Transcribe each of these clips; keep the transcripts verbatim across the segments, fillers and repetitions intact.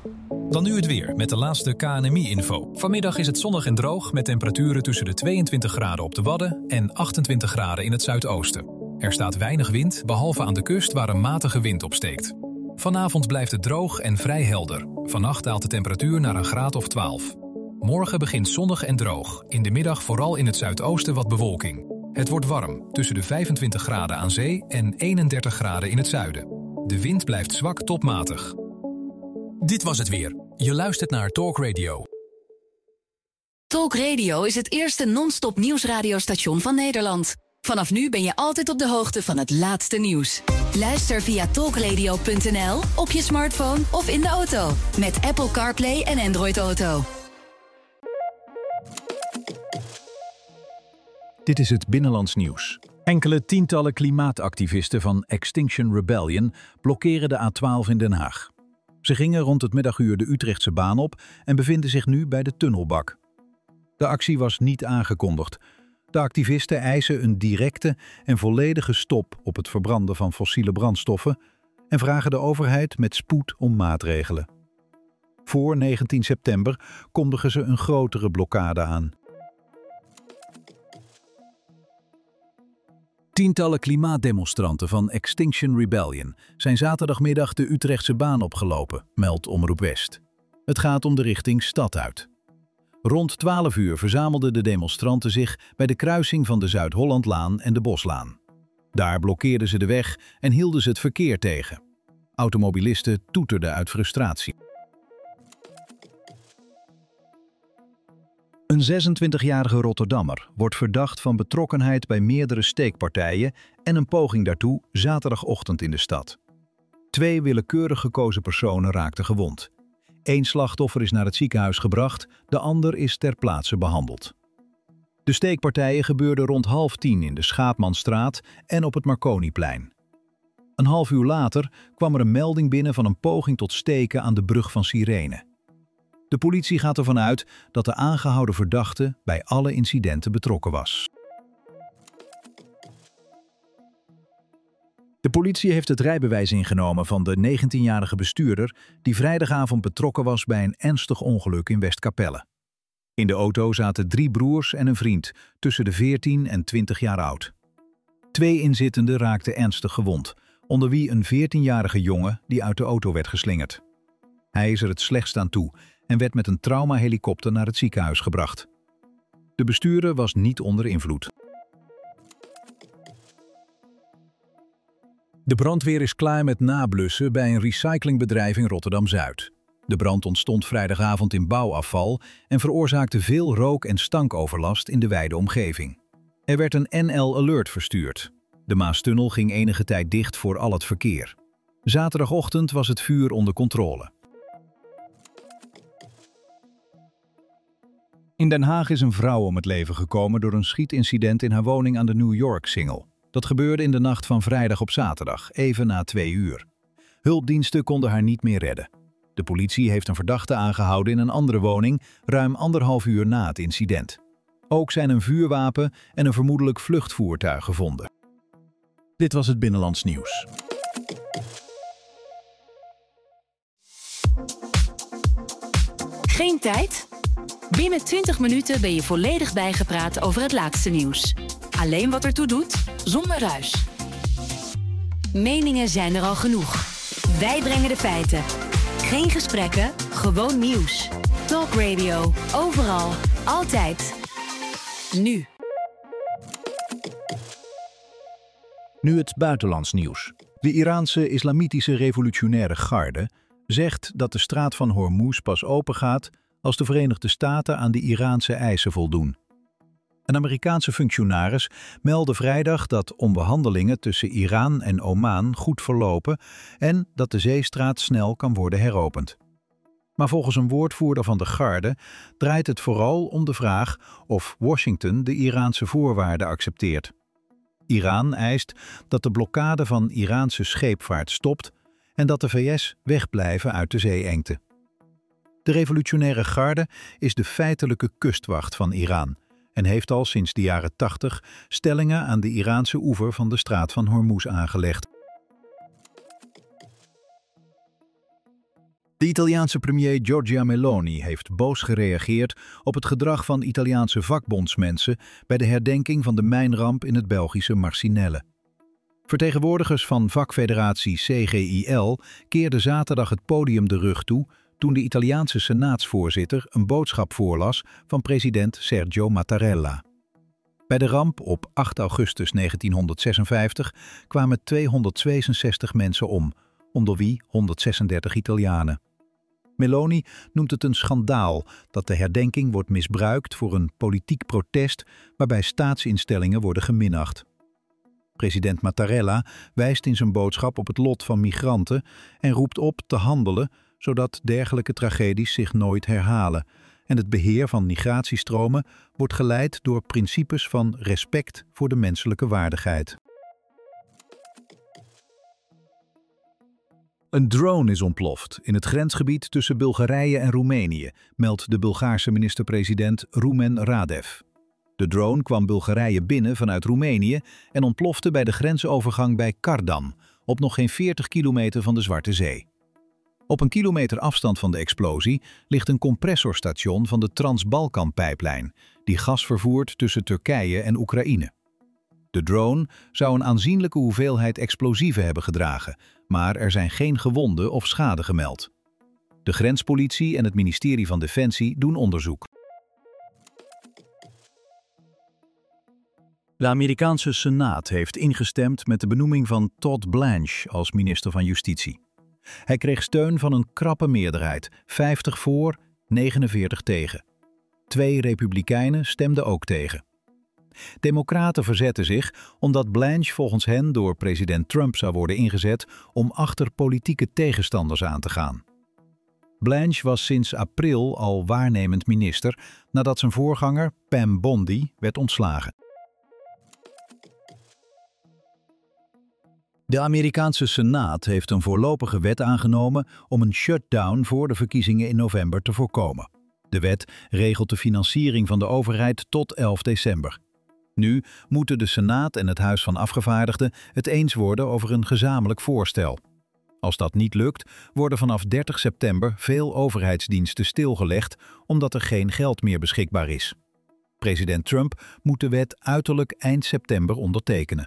Dan nu het weer met de laatste K N M I-info. Vanmiddag is het zonnig en droog met temperaturen tussen de tweeëntwintig graden op de Wadden en achtentwintig graden in het zuidoosten. Er staat weinig wind, behalve aan de kust waar een matige wind opsteekt. Vanavond blijft het droog en vrij helder. Vannacht daalt de temperatuur naar een graad of twaalf. Morgen begint zonnig en droog. In de middag vooral in het zuidoosten wat bewolking. Het wordt warm, tussen de vijfentwintig graden aan zee en eenendertig graden in het zuiden. De wind blijft zwak tot matig. Dit was het weer. Je luistert naar Talk Radio. Talk Radio is het eerste non-stop nieuwsradiostation van Nederland. Vanaf nu ben je altijd op de hoogte van het laatste nieuws. Luister via talkradio punt n l, op je smartphone of in de auto. Met Apple CarPlay en Android Auto. Dit is het Binnenlands Nieuws. Enkele tientallen klimaatactivisten van Extinction Rebellion blokkeren de A twaalf in Den Haag. Ze gingen rond het middaguur de Utrechtse baan op en bevinden zich nu bij de tunnelbak. De actie was niet aangekondigd. De activisten eisen een directe en volledige stop op het verbranden van fossiele brandstoffen en vragen de overheid met spoed om maatregelen. Voor negentien september kondigen ze een grotere blokkade aan. Tientallen klimaatdemonstranten van Extinction Rebellion zijn zaterdagmiddag de Utrechtse baan opgelopen, meldt Omroep West. Het gaat om de richting stad uit. Rond twaalf uur verzamelden de demonstranten zich bij de kruising van de Zuid-Hollandlaan en de Boslaan. Daar blokkeerden ze de weg en hielden ze het verkeer tegen. Automobilisten toeterden uit frustratie. Een zesentwintigjarige Rotterdammer wordt verdacht van betrokkenheid bij meerdere steekpartijen en een poging daartoe zaterdagochtend in de stad. Twee willekeurig gekozen personen raakten gewond. Eén slachtoffer is naar het ziekenhuis gebracht, de ander is ter plaatse behandeld. De steekpartijen gebeurden rond half tien in de Schaapmanstraat en op het Marconiplein. Een half uur later kwam er een melding binnen van een poging tot steken aan de brug van Sirene. De politie gaat ervan uit dat de aangehouden verdachte bij alle incidenten betrokken was. De politie heeft het rijbewijs ingenomen van de negentienjarige bestuurder die vrijdagavond betrokken was bij een ernstig ongeluk in Westkapelle. In de auto zaten drie broers en een vriend, tussen de veertien en twintig jaar oud. Twee inzittenden raakten ernstig gewond, onder wie een veertienjarige jongen die uit de auto werd geslingerd. Hij is er het slechtst aan toe en werd met een traumahelikopter naar het ziekenhuis gebracht. De bestuurder was niet onder invloed. De brandweer is klaar met nablussen bij een recyclingbedrijf in Rotterdam-Zuid. De brand ontstond vrijdagavond in bouwafval en veroorzaakte veel rook- en stankoverlast in de wijde omgeving. Er werd een N L Alert verstuurd. De Maastunnel ging enige tijd dicht voor al het verkeer. Zaterdagochtend was het vuur onder controle. In Den Haag is een vrouw om het leven gekomen door een schietincident in haar woning aan de New York-singel. Dat gebeurde in de nacht van vrijdag op zaterdag, even na twee uur. Hulpdiensten konden haar niet meer redden. De politie heeft een verdachte aangehouden in een andere woning, ruim anderhalf uur na het incident. Ook zijn een vuurwapen en een vermoedelijk vluchtvoertuig gevonden. Dit was het Binnenlands Nieuws. Geen tijd? Binnen twintig minuten ben je volledig bijgepraat over het laatste nieuws. Alleen wat ertoe doet, zonder ruis. Meningen zijn er al genoeg. Wij brengen de feiten. Geen gesprekken, gewoon nieuws. Talk Radio, overal, altijd. Nu. Nu het buitenlands nieuws. De Iraanse Islamitische Revolutionaire Garde zegt dat de straat van Hormuz pas opengaat als de Verenigde Staten aan de Iraanse eisen voldoen. Een Amerikaanse functionaris meldde vrijdag dat onderhandelingen tussen Iran en Oman goed verlopen en dat de zeestraat snel kan worden heropend. Maar volgens een woordvoerder van de Garde draait het vooral om de vraag of Washington de Iraanse voorwaarden accepteert. Iran eist dat de blokkade van Iraanse scheepvaart stopt en dat de V S wegblijven uit de zeeengte. De Revolutionaire Garde is de feitelijke kustwacht van Iran en heeft al sinds de jaren tachtig stellingen aan de Iraanse oever van de straat van Hormuz aangelegd. De Italiaanse premier Giorgia Meloni heeft boos gereageerd op het gedrag van Italiaanse vakbondsmensen bij de herdenking van de mijnramp in het Belgische Marcinelle. Vertegenwoordigers van vakfederatie C G I L keerden zaterdag het podium de rug toe toen de Italiaanse senaatsvoorzitter een boodschap voorlas van president Sergio Mattarella. Bij de ramp op acht augustus negentienhonderdzesenvijftig kwamen tweehonderdzevenenzestig mensen om, onder wie honderdzesendertig Italianen. Meloni noemt het een schandaal dat de herdenking wordt misbruikt voor een politiek protest waarbij staatsinstellingen worden geminacht. President Mattarella wijst in zijn boodschap op het lot van migranten en roept op te handelen zodat dergelijke tragedies zich nooit herhalen en het beheer van migratiestromen wordt geleid door principes van respect voor de menselijke waardigheid. Een drone is ontploft in het grensgebied tussen Bulgarije en Roemenië, meldt de Bulgaarse minister-president Rumen Radev. De drone kwam Bulgarije binnen vanuit Roemenië en ontplofte bij de grensovergang bij Kardan, op nog geen veertig kilometer van de Zwarte Zee. Op een kilometer afstand van de explosie ligt een compressorstation van de Trans-Balkan-pijplijn, die gas vervoert tussen Turkije en Oekraïne. De drone zou een aanzienlijke hoeveelheid explosieven hebben gedragen, maar er zijn geen gewonden of schade gemeld. De grenspolitie en het ministerie van Defensie doen onderzoek. De Amerikaanse Senaat heeft ingestemd met de benoeming van Todd Blanche als minister van Justitie. Hij kreeg steun van een krappe meerderheid, vijftig voor, negenenveertig tegen. Twee republikeinen stemden ook tegen. Democraten verzetten zich omdat Blanche volgens hen door president Trump zou worden ingezet om achter politieke tegenstanders aan te gaan. Blanche was sinds april al waarnemend minister nadat zijn voorganger Pam Bondi werd ontslagen. De Amerikaanse Senaat heeft een voorlopige wet aangenomen om een shutdown voor de verkiezingen in november te voorkomen. De wet regelt de financiering van de overheid tot elf december. Nu moeten de Senaat en het Huis van Afgevaardigden het eens worden over een gezamenlijk voorstel. Als dat niet lukt, worden vanaf dertig september veel overheidsdiensten stilgelegd omdat er geen geld meer beschikbaar is. President Trump moet de wet uiterlijk eind september ondertekenen.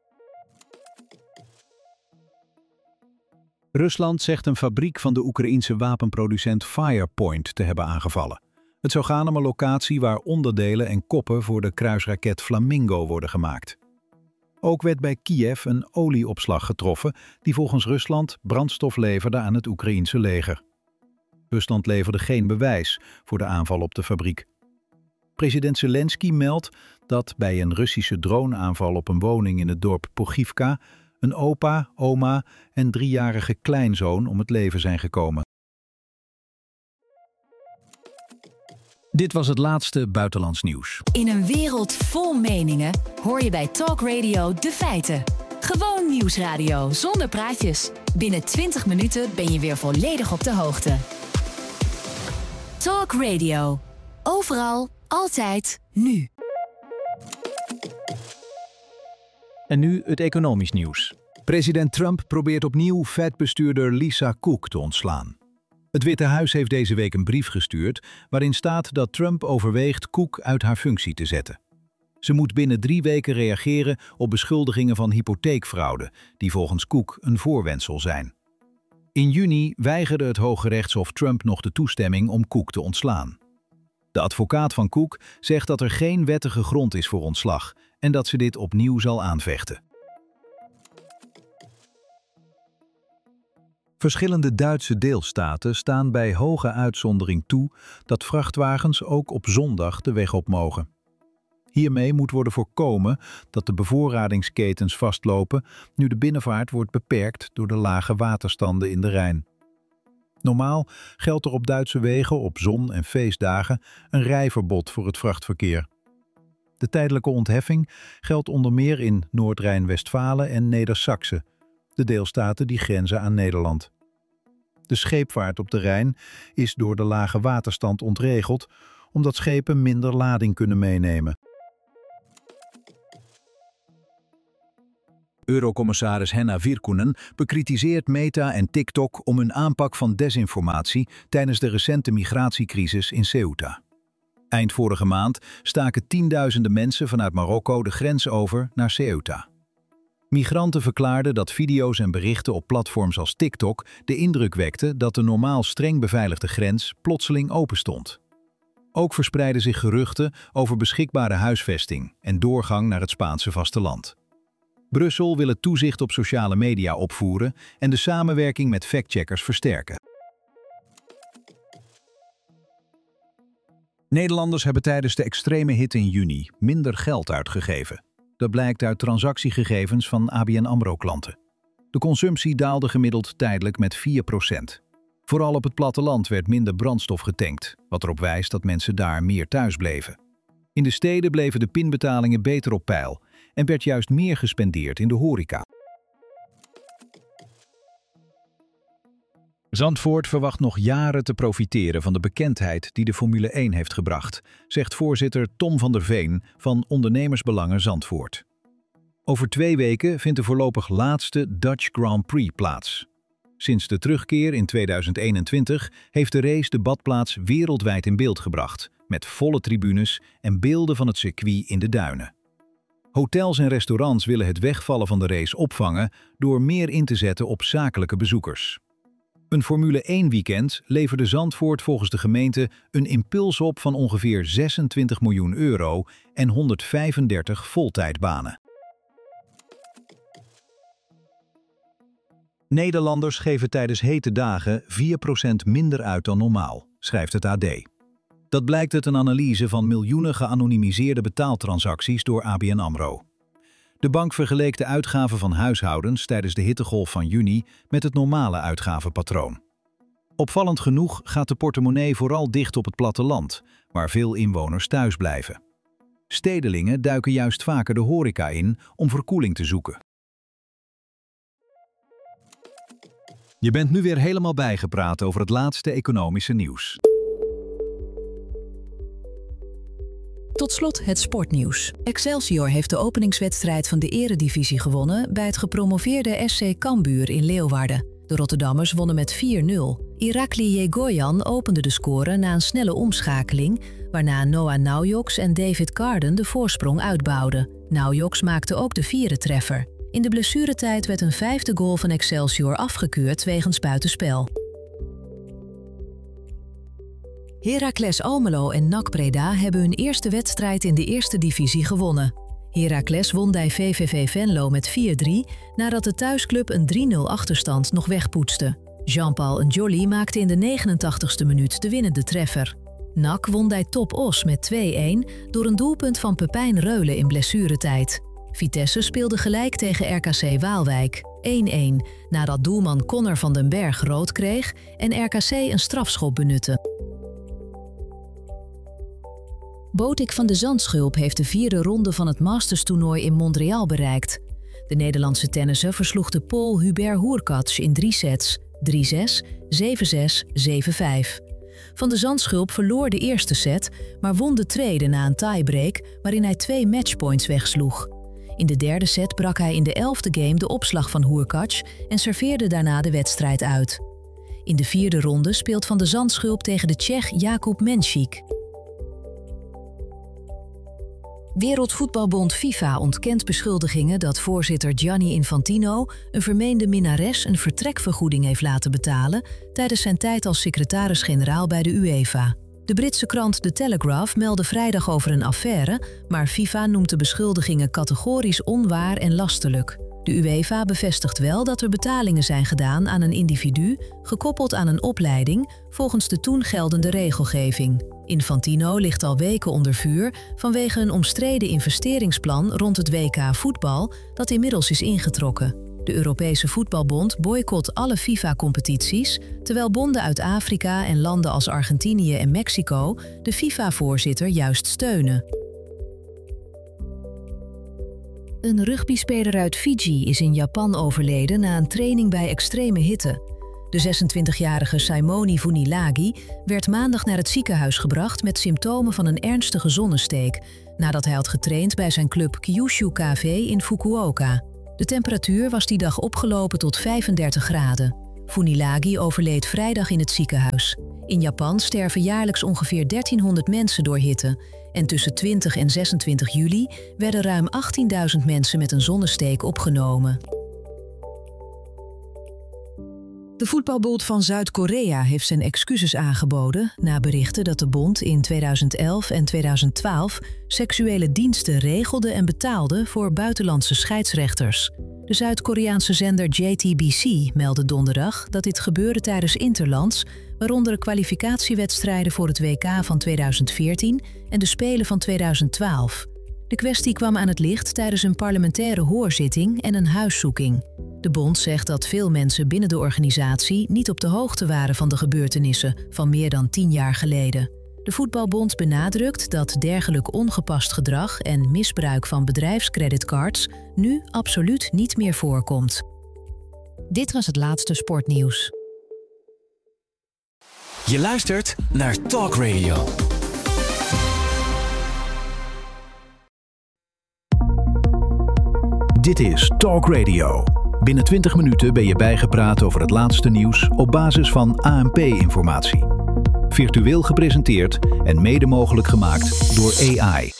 Rusland zegt een fabriek van de Oekraïense wapenproducent Firepoint te hebben aangevallen. Het zou gaan om een locatie waar onderdelen en koppen voor de kruisraket Flamingo worden gemaakt. Ook werd bij Kiev een olieopslag getroffen die volgens Rusland brandstof leverde aan het Oekraïense leger. Rusland leverde geen bewijs voor de aanval op de fabriek. President Zelensky meldt dat bij een Russische droneaanval op een woning in het dorp Pogivka een opa, oma en driejarige kleinzoon om het leven zijn gekomen. Dit was het laatste buitenlands nieuws. In een wereld vol meningen hoor je bij Talk Radio de feiten. Gewoon nieuwsradio zonder praatjes. Binnen twintig minuten ben je weer volledig op de hoogte. Talk Radio. Overal, altijd, nu. En nu het economisch nieuws. President Trump probeert opnieuw Fed-bestuurder Lisa Cook te ontslaan. Het Witte Huis heeft deze week een brief gestuurd waarin staat dat Trump overweegt Cook uit haar functie te zetten. Ze moet binnen drie weken reageren op beschuldigingen van hypotheekfraude, die volgens Cook een voorwendsel zijn. In juni weigerde het Hooggerechtshof Trump nog de toestemming om Cook te ontslaan. De advocaat van Cook zegt dat er geen wettige grond is voor ontslag en dat ze dit opnieuw zal aanvechten. Verschillende Duitse deelstaten staan bij hoge uitzondering toe dat vrachtwagens ook op zondag de weg op mogen. Hiermee moet worden voorkomen dat de bevoorradingsketens vastlopen nu de binnenvaart wordt beperkt door de lage waterstanden in de Rijn. Normaal geldt er op Duitse wegen op zon- en feestdagen een rijverbod voor het vrachtverkeer. De tijdelijke ontheffing geldt onder meer in Noord-Rijn-Westfalen en Neder-Saxe, de deelstaten die grenzen aan Nederland. De scheepvaart op de Rijn is door de lage waterstand ontregeld, omdat schepen minder lading kunnen meenemen. Eurocommissaris Henna Virkkunen bekritiseert Meta en TikTok om hun aanpak van desinformatie tijdens de recente migratiecrisis in Ceuta. Eind vorige maand staken tienduizenden mensen vanuit Marokko de grens over naar Ceuta. Migranten verklaarden dat video's en berichten op platforms als TikTok de indruk wekten dat de normaal streng beveiligde grens plotseling openstond. Ook verspreidden zich geruchten over beschikbare huisvesting en doorgang naar het Spaanse vasteland. Brussel wil het toezicht op sociale media opvoeren en de samenwerking met factcheckers versterken. Nederlanders hebben tijdens de extreme hitte in juni minder geld uitgegeven. Dat blijkt uit transactiegegevens van A B N AMRO-klanten. De consumptie daalde gemiddeld tijdelijk met vier procent. Vooral op het platteland werd minder brandstof getankt, wat erop wijst dat mensen daar meer thuis bleven. In de steden bleven de pinbetalingen beter op peil en werd juist meer gespendeerd in de horeca. Zandvoort verwacht nog jaren te profiteren van de bekendheid die de Formule één heeft gebracht, zegt voorzitter Tom van der Veen van Ondernemersbelangen Zandvoort. Over twee weken vindt de voorlopig laatste Dutch Grand Prix plaats. Sinds de terugkeer in tweeduizend eenentwintig heeft de race de badplaats wereldwijd in beeld gebracht, met volle tribunes en beelden van het circuit in de duinen. Hotels en restaurants willen het wegvallen van de race opvangen door meer in te zetten op zakelijke bezoekers. Een Formule één weekend leverde Zandvoort volgens de gemeente een impuls op van ongeveer zesentwintig miljoen euro en honderdvijfendertig voltijdbanen. Nederlanders geven tijdens hete dagen vier procent minder uit dan normaal, schrijft het A D. Dat blijkt uit een analyse van miljoenen geanonimiseerde betaaltransacties door A B N AMRO. De bank vergeleek de uitgaven van huishoudens tijdens de hittegolf van juni met het normale uitgavenpatroon. Opvallend genoeg gaat de portemonnee vooral dicht op het platteland, waar veel inwoners thuis blijven. Stedelingen duiken juist vaker de horeca in om verkoeling te zoeken. Je bent nu weer helemaal bijgepraat over het laatste economische nieuws. Tot slot het sportnieuws. Excelsior heeft de openingswedstrijd van de Eredivisie gewonnen bij het gepromoveerde S C Cambuur in Leeuwarden. De Rotterdammers wonnen met vier nul. Irakli Yegoyan opende de score na een snelle omschakeling, waarna Noah Naujoks en David Carden de voorsprong uitbouwden. Naujoks maakte ook de vierde treffer. In de blessuretijd werd een vijfde goal van Excelsior afgekeurd wegens buitenspel. Heracles Almelo en N A C Breda hebben hun eerste wedstrijd in de eerste divisie gewonnen. Heracles won bij V V V Venlo met vier drie nadat de thuisclub een drie nul achterstand nog wegpoetste. Jean-Paul N'Joli maakte in de negenentachtigste minuut de winnende treffer. N A C won bij Top Os met twee een door een doelpunt van Pepijn Reulen in blessuretijd. Vitesse speelde gelijk tegen R K C Waalwijk, één een, nadat doelman Connor van den Berg rood kreeg en R K C een strafschop benutte. Botik van de Zandschulp heeft de vierde ronde van het Masters-toernooi in Montreal bereikt. De Nederlandse tennisser versloeg de Pool Hubert Hurkacz in drie sets, drie zes, zeven zes, zeven vijf. Van de Zandschulp verloor de eerste set, maar won de tweede na een tiebreak waarin hij twee matchpoints wegsloeg. In de derde set brak hij in de elfde game de opslag van Hurkacz en serveerde daarna de wedstrijd uit. In de vierde ronde speelt Van de Zandschulp tegen de Tsjech Jakub Menšík. Wereldvoetbalbond FIFA ontkent beschuldigingen dat voorzitter Gianni Infantino een vermeende minnares een vertrekvergoeding heeft laten betalen tijdens zijn tijd als secretaris-generaal bij de UEFA. De Britse krant The Telegraph meldde vrijdag over een affaire, maar FIFA noemt de beschuldigingen categorisch onwaar en lastelijk. De UEFA bevestigt wel dat er betalingen zijn gedaan aan een individu, gekoppeld aan een opleiding, volgens de toen geldende regelgeving. Infantino ligt al weken onder vuur vanwege een omstreden investeringsplan rond het W K voetbal dat inmiddels is ingetrokken. De Europese Voetbalbond boycott alle FIFA-competities, terwijl bonden uit Afrika en landen als Argentinië en Mexico de FIFA-voorzitter juist steunen. Een rugbyspeler uit Fiji is in Japan overleden na een training bij extreme hitte. De zesentwintigjarige Simoni Funilagi werd maandag naar het ziekenhuis gebracht met symptomen van een ernstige zonnesteek, nadat hij had getraind bij zijn club Kyushu K V in Fukuoka. De temperatuur was die dag opgelopen tot vijfendertig graden. Funilagi overleed vrijdag in het ziekenhuis. In Japan sterven jaarlijks ongeveer dertienhonderd mensen door hitte. En tussen twintig en zesentwintig juli werden ruim achttienduizend mensen met een zonnesteek opgenomen. De voetbalbond van Zuid-Korea heeft zijn excuses aangeboden na berichten dat de bond in tweeduizend elf en tweeduizend twaalf seksuele diensten regelde en betaalde voor buitenlandse scheidsrechters. De Zuid-Koreaanse zender J T B C meldde donderdag dat dit gebeurde tijdens interlands, waaronder kwalificatiewedstrijden voor het W K van tweeduizend veertien en de Spelen van tweeduizend twaalf. De kwestie kwam aan het licht tijdens een parlementaire hoorzitting en een huiszoeking. De bond zegt dat veel mensen binnen de organisatie niet op de hoogte waren van de gebeurtenissen van meer dan tien jaar geleden. De voetbalbond benadrukt dat dergelijk ongepast gedrag en misbruik van bedrijfscreditcards nu absoluut niet meer voorkomt. Dit was het laatste sportnieuws. Je luistert naar Talk Radio. Dit is Talk Radio. Binnen twintig minuten ben je bijgepraat over het laatste nieuws op basis van A N P-informatie. Virtueel gepresenteerd en mede mogelijk gemaakt door A I.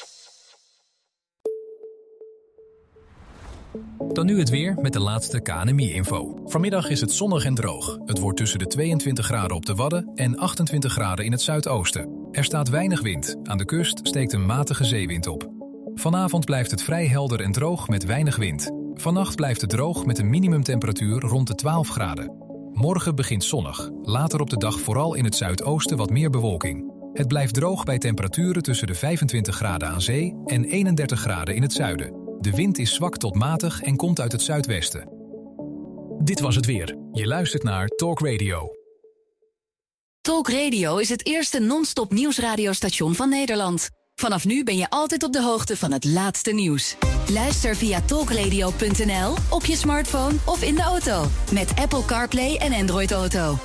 Dan nu het weer met de laatste K N M I-info. Vanmiddag is het zonnig en droog. Het wordt tussen de tweeëntwintig graden op de Wadden en achtentwintig graden in het zuidoosten. Er staat weinig wind. Aan de kust steekt een matige zeewind op. Vanavond blijft het vrij helder en droog met weinig wind. Vannacht blijft het droog met een minimumtemperatuur rond de twaalf graden. Morgen begint zonnig. Later op de dag vooral in het zuidoosten wat meer bewolking. Het blijft droog bij temperaturen tussen de vijfentwintig graden aan zee en eenendertig graden in het zuiden. De wind is zwak tot matig en komt uit het zuidwesten. Dit was het weer. Je luistert naar Talk Radio. Talk Radio is het eerste non-stop nieuwsradiostation van Nederland. Vanaf nu ben je altijd op de hoogte van het laatste nieuws. Luister via talkradio punt n l, op je smartphone of in de auto. Met Apple CarPlay en Android Auto.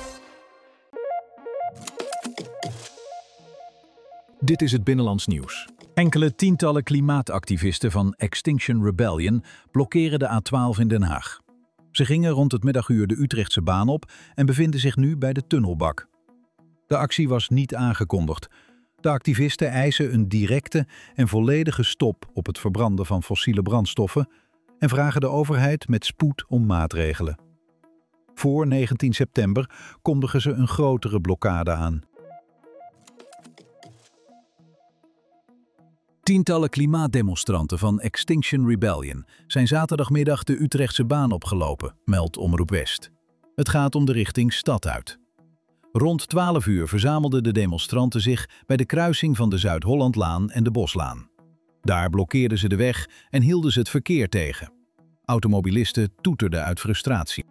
Dit is het Binnenlands nieuws. Enkele tientallen klimaatactivisten van Extinction Rebellion blokkeren de A twaalf in Den Haag. Ze gingen rond het middaguur de Utrechtse baan op en bevinden zich nu bij de tunnelbak. De actie was niet aangekondigd. De activisten eisen een directe en volledige stop op het verbranden van fossiele brandstoffen en vragen de overheid met spoed om maatregelen. Voor negentien september kondigen ze een grotere blokkade aan. Tientallen klimaatdemonstranten van Extinction Rebellion zijn zaterdagmiddag de Utrechtse baan opgelopen, meldt Omroep West. Het gaat om de richting stad uit. Rond twaalf uur verzamelden de demonstranten zich bij de kruising van de Zuid-Hollandlaan en de Boslaan. Daar blokkeerden ze de weg en hielden ze het verkeer tegen. Automobilisten toeterden uit frustratie.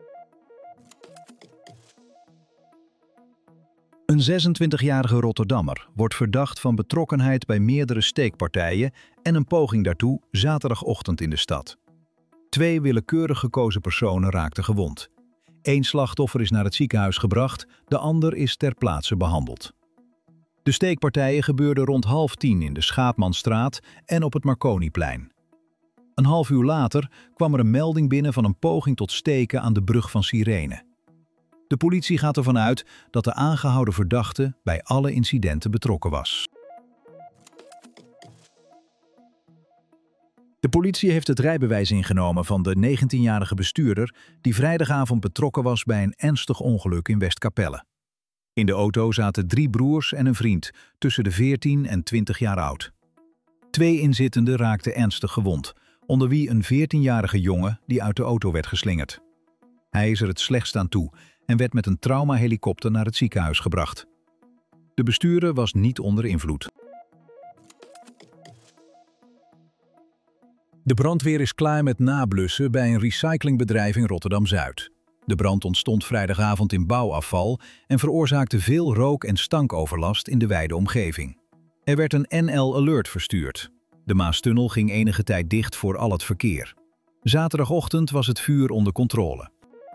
Een zesentwintigjarige Rotterdammer wordt verdacht van betrokkenheid bij meerdere steekpartijen en een poging daartoe zaterdagochtend in de stad. Twee willekeurig gekozen personen raakten gewond. Eén slachtoffer is naar het ziekenhuis gebracht, de ander is ter plaatse behandeld. De steekpartijen gebeurden rond half tien in de Schaapmanstraat en op het Marconiplein. Een half uur later kwam er een melding binnen van een poging tot steken aan de brug van Sirene. De politie gaat ervan uit dat de aangehouden verdachte bij alle incidenten betrokken was. De politie heeft het rijbewijs ingenomen van de negentienjarige bestuurder die vrijdagavond betrokken was bij een ernstig ongeluk in Westkapelle. In de auto zaten drie broers en een vriend, tussen de veertien en twintig jaar oud. Twee inzittenden raakten ernstig gewond, onder wie een veertienjarige jongen die uit de auto werd geslingerd. Hij is er het slechtst aan toe en werd met een traumahelikopter naar het ziekenhuis gebracht. De bestuurder was niet onder invloed. De brandweer is klaar met nablussen bij een recyclingbedrijf in Rotterdam-Zuid. De brand ontstond vrijdagavond in bouwafval en veroorzaakte veel rook- en stankoverlast in de wijde omgeving. Er werd een N L Alert verstuurd. De Maastunnel ging enige tijd dicht voor al het verkeer. Zaterdagochtend was het vuur onder controle.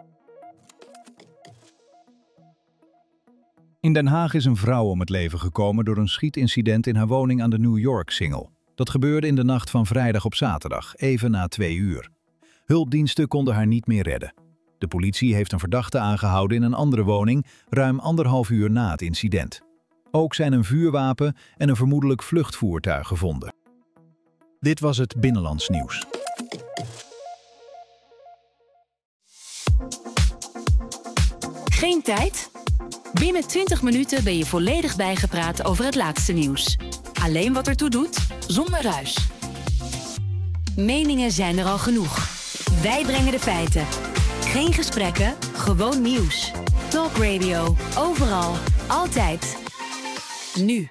In Den Haag is een vrouw om het leven gekomen door een schietincident in haar woning aan de New York Singel. Dat gebeurde in de nacht van vrijdag op zaterdag, even na twee uur. Hulpdiensten konden haar niet meer redden. De politie heeft een verdachte aangehouden in een andere woning, ruim anderhalf uur na het incident. Ook zijn een vuurwapen en een vermoedelijk vluchtvoertuig gevonden. Dit was het Binnenlands Nieuws. Geen tijd? Binnen twintig minuten ben je volledig bijgepraat over het laatste nieuws. Alleen wat ertoe doet, zonder ruis. Meningen zijn er al genoeg. Wij brengen de feiten. Geen gesprekken, gewoon nieuws. Talk Radio, overal, altijd. Nu.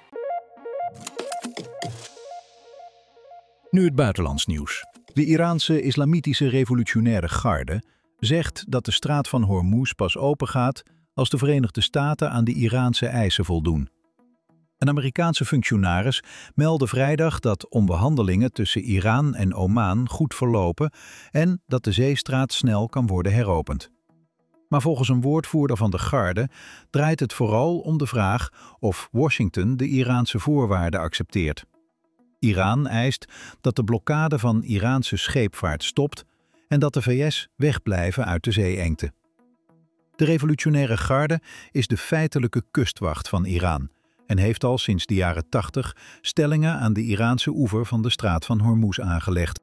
Nu het buitenlands nieuws. De Iraanse Islamitische Revolutionaire Garde zegt dat de straat van Hormuz pas opengaat als de Verenigde Staten aan de Iraanse eisen voldoen. Een Amerikaanse functionaris meldde vrijdag dat onderhandelingen tussen Iran en Oman goed verlopen en dat de zeestraat snel kan worden heropend. Maar volgens een woordvoerder van de Garde draait het vooral om de vraag of Washington de Iraanse voorwaarden accepteert. Iran eist dat de blokkade van Iraanse scheepvaart stopt en dat de V S wegblijven uit de zeeengte. De Revolutionaire Garde is de feitelijke kustwacht van Iran en heeft al sinds de jaren tachtig stellingen aan de Iraanse oever van de straat van Hormuz aangelegd.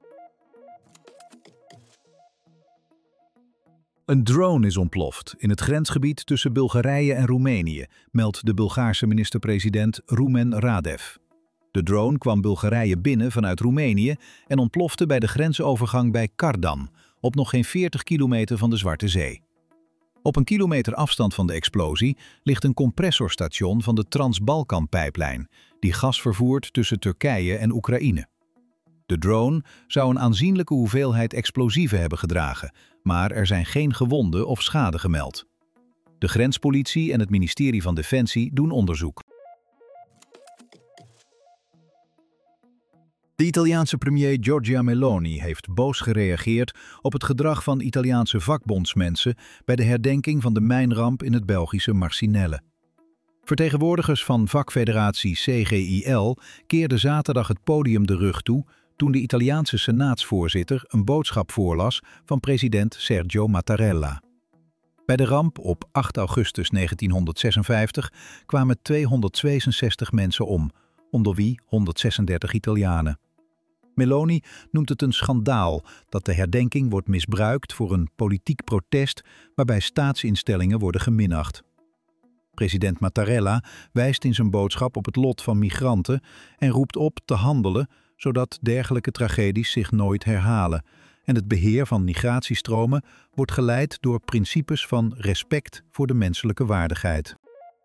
Een drone is ontploft in het grensgebied tussen Bulgarije en Roemenië, meldt de Bulgaarse minister-president Rumen Radev. De drone kwam Bulgarije binnen vanuit Roemenië en ontplofte bij de grensovergang bij Kardan, op nog geen veertig kilometer van de Zwarte Zee. Op een kilometer afstand van de explosie ligt een compressorstation van de Trans-Balkan-pijplijn, die gas vervoert tussen Turkije en Oekraïne. De drone zou een aanzienlijke hoeveelheid explosieven hebben gedragen, maar er zijn geen gewonden of schade gemeld. De grenspolitie en het ministerie van Defensie doen onderzoek. De Italiaanse premier Giorgia Meloni heeft boos gereageerd op het gedrag van Italiaanse vakbondsmensen bij de herdenking van de mijnramp in het Belgische Marcinelle. Vertegenwoordigers van vakfederatie C G I L keerden zaterdag het podium de rug toe toen de Italiaanse senaatsvoorzitter een boodschap voorlas van president Sergio Mattarella. Bij de ramp op acht augustus negentienhonderdzesenvijftig kwamen tweehonderdzevenenzestig mensen om, onder wie honderdzesendertig Italianen. Meloni noemt het een schandaal dat de herdenking wordt misbruikt voor een politiek protest waarbij staatsinstellingen worden geminacht. President Mattarella wijst in zijn boodschap op het lot van migranten en roept op te handelen zodat dergelijke tragedies zich nooit herhalen en het beheer van migratiestromen wordt geleid door principes van respect voor de menselijke waardigheid.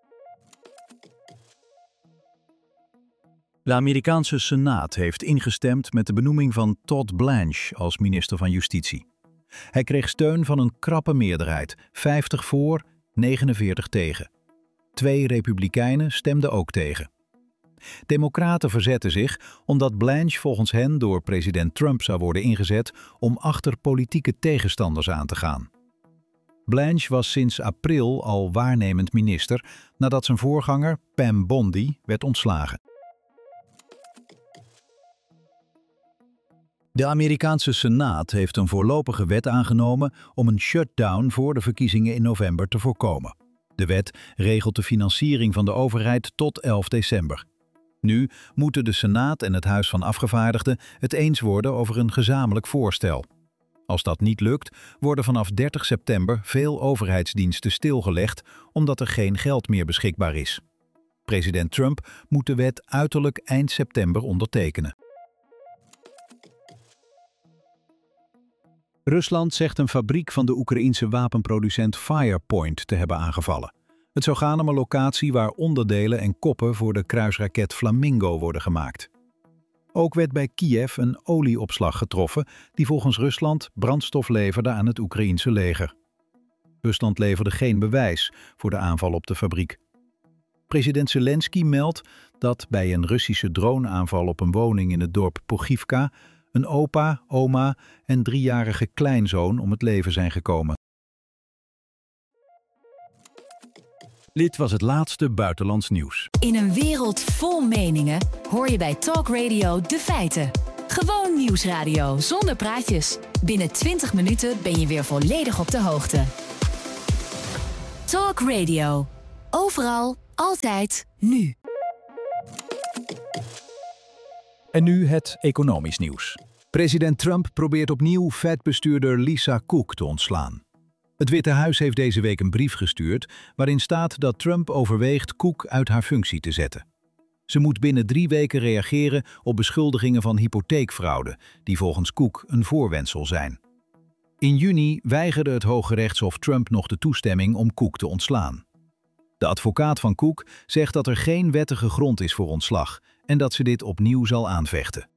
De Amerikaanse Senaat heeft ingestemd met de benoeming van Todd Blanche als minister van Justitie. Hij kreeg steun van een krappe meerderheid, vijftig voor, negenenveertig tegen. Twee republikeinen stemden ook tegen. Democraten verzetten zich omdat Blanche volgens hen door president Trump zou worden ingezet om achter politieke tegenstanders aan te gaan. Blanche was sinds april al waarnemend minister nadat zijn voorganger Pam Bondi werd ontslagen. De Amerikaanse Senaat heeft een voorlopige wet aangenomen om een shutdown voor de verkiezingen in november te voorkomen. De wet regelt de financiering van de overheid tot elf december. Nu moeten de Senaat en het Huis van Afgevaardigden het eens worden over een gezamenlijk voorstel. Als dat niet lukt, worden vanaf dertig september veel overheidsdiensten stilgelegd omdat er geen geld meer beschikbaar is. President Trump moet de wet uiterlijk eind september ondertekenen. Rusland zegt een fabriek van de Oekraïense wapenproducent Firepoint te hebben aangevallen. Het zou gaan om een locatie waar onderdelen en koppen voor de kruisraket Flamingo worden gemaakt. Ook werd bij Kiev een olieopslag getroffen die volgens Rusland brandstof leverde aan het Oekraïense leger. Rusland leverde geen bewijs voor de aanval op de fabriek. President Zelensky meldt dat bij een Russische droneaanval op een woning in het dorp Pogivka een opa, oma en driejarige kleinzoon om het leven zijn gekomen. Dit was het laatste buitenlands nieuws. In een wereld vol meningen hoor je bij Talk Radio de feiten. Gewoon nieuwsradio zonder praatjes. Binnen twintig minuten ben je weer volledig op de hoogte. Talk Radio. Overal, altijd, nu. En nu het economisch nieuws. President Trump probeert opnieuw Fed-bestuurder Lisa Cook te ontslaan. Het Witte Huis heeft deze week een brief gestuurd waarin staat dat Trump overweegt Cook uit haar functie te zetten. Ze moet binnen drie weken reageren op beschuldigingen van hypotheekfraude, die volgens Cook een voorwendsel zijn. In juni weigerde het Hooggerechtshof Trump nog de toestemming om Cook te ontslaan. De advocaat van Cook zegt dat er geen wettige grond is voor ontslag en dat ze dit opnieuw zal aanvechten.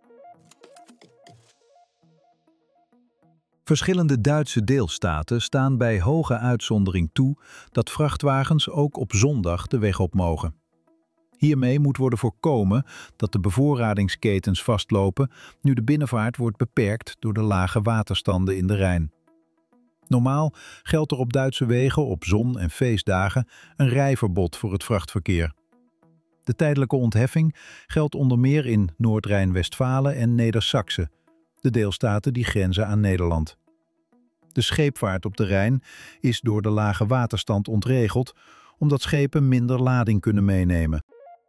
Verschillende Duitse deelstaten staan bij hoge uitzondering toe dat vrachtwagens ook op zondag de weg op mogen. Hiermee moet worden voorkomen dat de bevoorradingsketens vastlopen nu de binnenvaart wordt beperkt door de lage waterstanden in de Rijn. Normaal geldt er op Duitse wegen op zon- en feestdagen een rijverbod voor het vrachtverkeer. De tijdelijke ontheffing geldt onder meer in Noord-Rijn-Westfalen en Neder-Saxe, de deelstaten die grenzen aan Nederland. De scheepvaart op de Rijn is door de lage waterstand ontregeld, omdat schepen minder lading kunnen meenemen.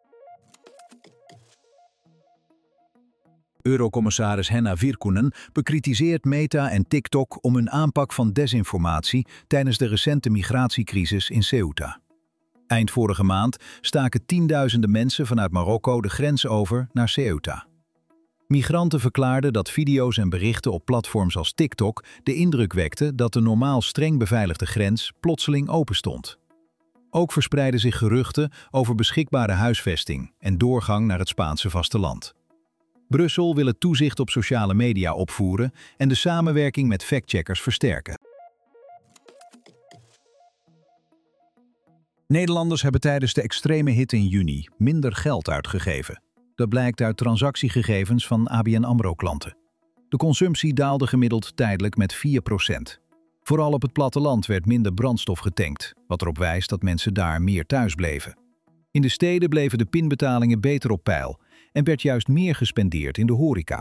Eurocommissaris Henna Virkkunen bekritiseert Meta en TikTok om hun aanpak van desinformatie tijdens de recente migratiecrisis in Ceuta. Eind vorige maand staken tienduizenden mensen vanuit Marokko de grens over naar Ceuta. Migranten verklaarden dat video's en berichten op platforms als TikTok de indruk wekten dat de normaal streng beveiligde grens plotseling open stond. Ook verspreidden zich geruchten over beschikbare huisvesting en doorgang naar het Spaanse vasteland. Brussel wil het toezicht op sociale media opvoeren en de samenwerking met factcheckers versterken. Nederlanders hebben tijdens de extreme hitte in juni minder geld uitgegeven. Dat blijkt uit transactiegegevens van A B N AMRO-klanten. De consumptie daalde gemiddeld tijdelijk met vier procent. Vooral op het platteland werd minder brandstof getankt, wat erop wijst dat mensen daar meer thuis bleven. In de steden bleven de pinbetalingen beter op peil en werd juist meer gespendeerd in de horeca.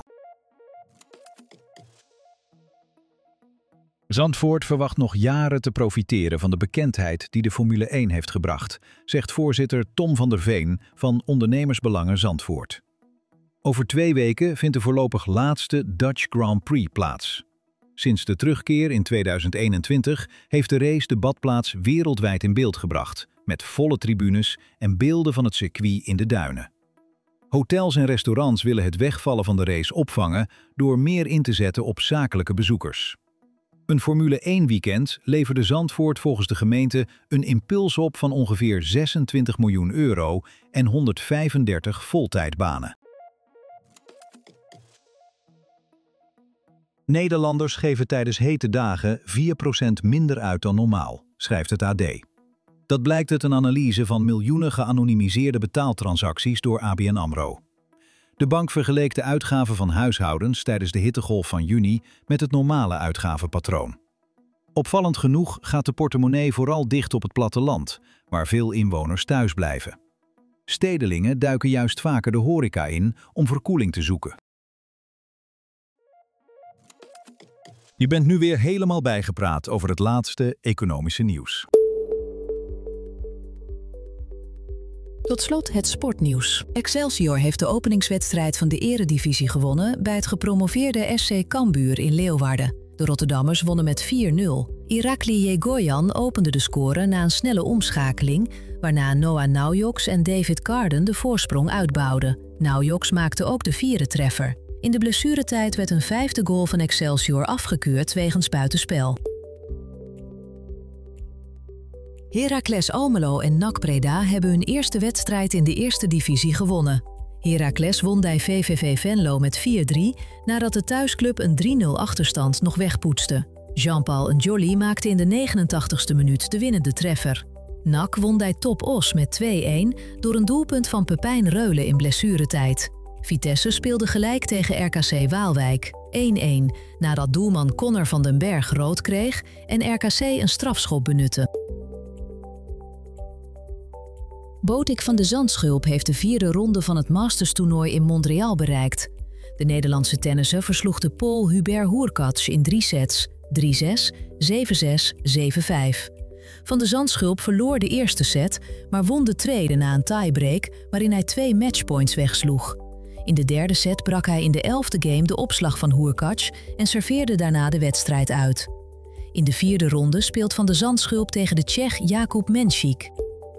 Zandvoort verwacht nog jaren te profiteren van de bekendheid die de Formule één heeft gebracht, zegt voorzitter Tom van der Veen van Ondernemersbelangen Zandvoort. Over twee weken vindt de voorlopig laatste Dutch Grand Prix plaats. Sinds de terugkeer in tweeduizend eenentwintig heeft de race de badplaats wereldwijd in beeld gebracht, met volle tribunes en beelden van het circuit in de duinen. Hotels en restaurants willen het wegvallen van de race opvangen door meer in te zetten op zakelijke bezoekers. Een Formule één weekend leverde Zandvoort volgens de gemeente een impuls op van ongeveer zesentwintig miljoen euro en honderdvijfendertig voltijdbanen. Nederlanders geven tijdens hete dagen vier procent minder uit dan normaal, schrijft het A D. Dat blijkt uit een analyse van miljoenen geanonimiseerde betaaltransacties door A B N AMRO. De bank vergeleek de uitgaven van huishoudens tijdens de hittegolf van juni met het normale uitgavenpatroon. Opvallend genoeg gaat de portemonnee vooral dicht op het platteland, waar veel inwoners thuis blijven. Stedelingen duiken juist vaker de horeca in om verkoeling te zoeken. Je bent nu weer helemaal bijgepraat over het laatste economische nieuws. Tot slot het sportnieuws. Excelsior heeft de openingswedstrijd van de Eredivisie gewonnen bij het gepromoveerde S C Cambuur in Leeuwarden. De Rotterdammers wonnen met vier nul. Irakli Yegoyan opende de score na een snelle omschakeling, waarna Noah Naujoks en David Carden de voorsprong uitbouwden. Naujoks maakte ook de vierde treffer. In de blessuretijd werd een vijfde goal van Excelsior afgekeurd wegens buitenspel. Heracles Almelo en N A C Breda hebben hun eerste wedstrijd in de eerste divisie gewonnen. Heracles won bij V V V Venlo met vier drie nadat de thuisclub een drie nul achterstand nog wegpoetste. Jean-Paul N'Joli maakte in de negenentachtigste minuut de winnende treffer. N A C won bij Top Os met twee een door een doelpunt van Pepijn Reulen in blessuretijd. Vitesse speelde gelijk tegen R K C Waalwijk, één een, nadat doelman Connor van den Berg rood kreeg en R K C een strafschop benutte. Botik van de Zandschulp heeft de vierde ronde van het Masters-toernooi in Montreal bereikt. De Nederlandse tennisser versloeg de Pool Hubert Hurkacz in drie sets, drie zes, zeven zes, zeven vijf. Van de Zandschulp verloor de eerste set, maar won de tweede na een tiebreak waarin hij twee matchpoints wegsloeg. In de derde set brak hij in de elfde game de opslag van Hurkacz en serveerde daarna de wedstrijd uit. In de vierde ronde speelt Van de Zandschulp tegen de Tsjech Jakub Menšík.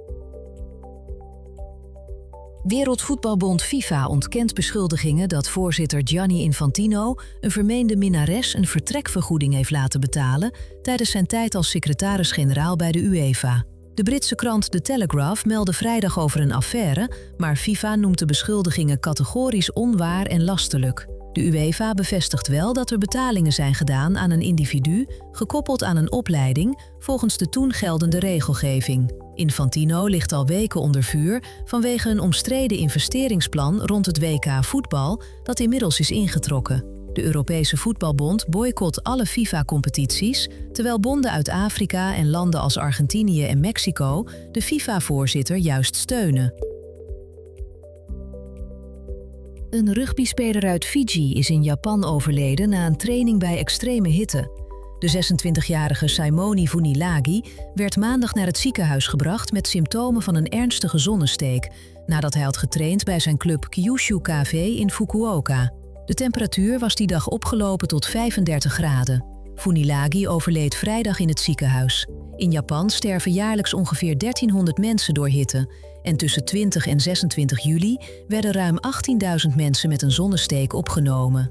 Wereldvoetbalbond FIFA ontkent beschuldigingen dat voorzitter Gianni Infantino een vermeende minnares een vertrekvergoeding heeft laten betalen tijdens zijn tijd als secretaris-generaal bij de UEFA. De Britse krant The Telegraph meldde vrijdag over een affaire, maar FIFA noemt de beschuldigingen categorisch onwaar en lastelijk. De UEFA bevestigt wel dat er betalingen zijn gedaan aan een individu, gekoppeld aan een opleiding, volgens de toen geldende regelgeving. Infantino ligt al weken onder vuur vanwege een omstreden investeringsplan rond het W K voetbal dat inmiddels is ingetrokken. De Europese Voetbalbond boycott alle FIFA-competities, terwijl bonden uit Afrika en landen als Argentinië en Mexico de FIFA-voorzitter juist steunen. Een rugbyspeler uit Fiji is in Japan overleden na een training bij extreme hitte. De zesentwintigjarige Simoni Funilagi werd maandag naar het ziekenhuis gebracht met symptomen van een ernstige zonnesteek, nadat hij had getraind bij zijn club Kyushu K V in Fukuoka. De temperatuur was die dag opgelopen tot vijfendertig graden. Funilagi overleed vrijdag in het ziekenhuis. In Japan sterven jaarlijks ongeveer dertienhonderd mensen door hitte. En tussen twintig en zesentwintig juli werden ruim achttienduizend mensen met een zonnesteek opgenomen.